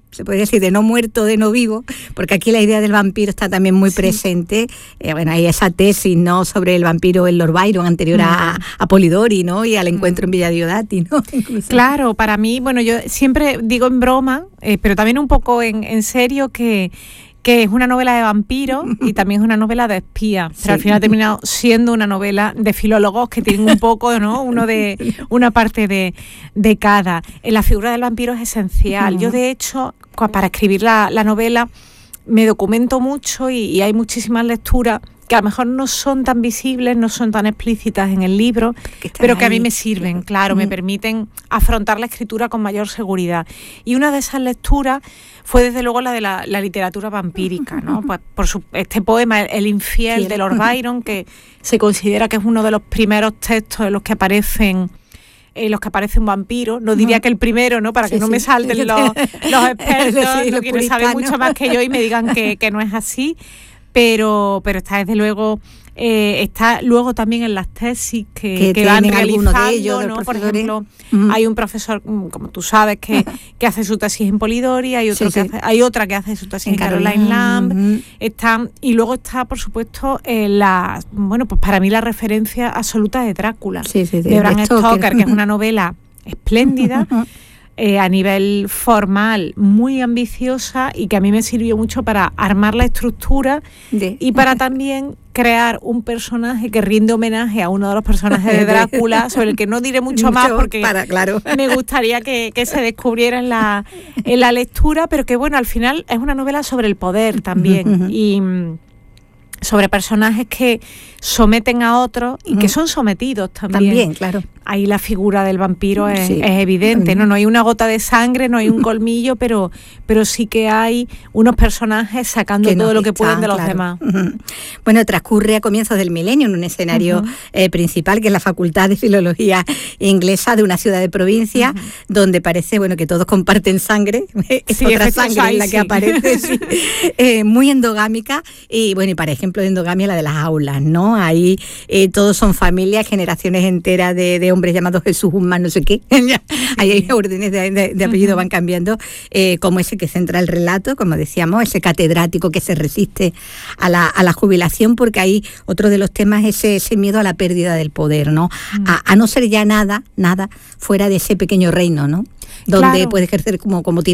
se podría decir, de no muerto, de no vivo, porque aquí la idea del vampiro está también muy sí. presente. Eh, bueno, hay esa tesis, ¿no?, sobre el vampiro en Lord Byron, anterior mm. a, a Polidori, ¿no?, y al encuentro mm. en Villa Diodati, ¿no?
Claro, para mí, bueno, yo siempre digo en broma, eh, pero también un poco en, en serio, que que es una novela de vampiros y también es una novela de espías, pero sí. al final ha terminado siendo una novela de filólogos que tienen un poco, ¿no?, uno de una parte de, de cada. La figura del vampiro es esencial. Uh-huh. Yo, de hecho, para escribir la, la novela me documento mucho y, y hay muchísimas lecturas que a lo mejor no son tan visibles, no son tan explícitas en el libro, que pero que ahí. a mí me sirven, claro, mm. me permiten afrontar la escritura con mayor seguridad. Y una de esas lecturas fue desde luego la de la, la literatura vampírica, ¿no? Pues por su, este poema, El infiel, sí. de Lord Byron, que se considera que es uno de los primeros textos en los que aparecen en los que aparece un vampiro, no diría que el primero, ¿no?, para que sí, no sí. me salten los, los expertos, sí, no quienes saben mucho más que yo y me digan que, que no es así. Pero, pero está desde luego, eh, está luego también en las tesis que, que, que van realizando, de ellos, ¿no? Por ejemplo, uh-huh. hay un profesor, como tú sabes, que, que hace su tesis en Polidori, hay otro sí, que sí. hace, hay otra que hace su tesis en, en Caroline, Caroline Lamb, uh-huh. está, y luego está, por supuesto, eh, la, bueno, pues para mí la referencia absoluta de Drácula, sí, sí, sí, de Bram Stoker, Stoker, que es una novela espléndida. Uh-huh. Eh, a nivel formal muy ambiciosa y que a mí me sirvió mucho para armar la estructura de. y para también crear un personaje que rinde homenaje a uno de los personajes de Drácula, sobre el que no diré mucho, mucho más porque para, claro. me gustaría que, que se descubriera en la, en la lectura, pero que bueno, al final es una novela sobre el poder también uh-huh. y sobre personajes que someten a otros y que son sometidos también. También, claro. Ahí la figura del vampiro es, sí. es evidente, ¿no? No hay una gota de sangre, no hay un colmillo, pero, pero sí que hay unos personajes sacando que todo lo que están, pueden de los claro. demás. Uh-huh.
Bueno, transcurre a comienzos del milenio en un escenario uh-huh. eh, principal, que es la Facultad de Filología Inglesa de una ciudad de provincia, uh-huh. donde parece, bueno, que todos comparten sangre, es sí, otra sangre hay, en la sí. que aparece, sí. eh, muy endogámica, y bueno, y para ejemplo de endogamia la de las aulas, ¿no? Ahí eh, todos son familias, generaciones enteras de, de hombres llamados Jesús, Guzmán, no sé qué. Ahí hay órdenes de, de, de apellido, van cambiando, eh, como ese que centra el relato, como decíamos, ese catedrático que se resiste a la, a la jubilación, porque ahí otro de los temas es ese, ese miedo a la pérdida del poder, ¿no? A, a no ser ya nada, nada fuera de ese pequeño reino, ¿no? Donde claro. puede ejercer como, como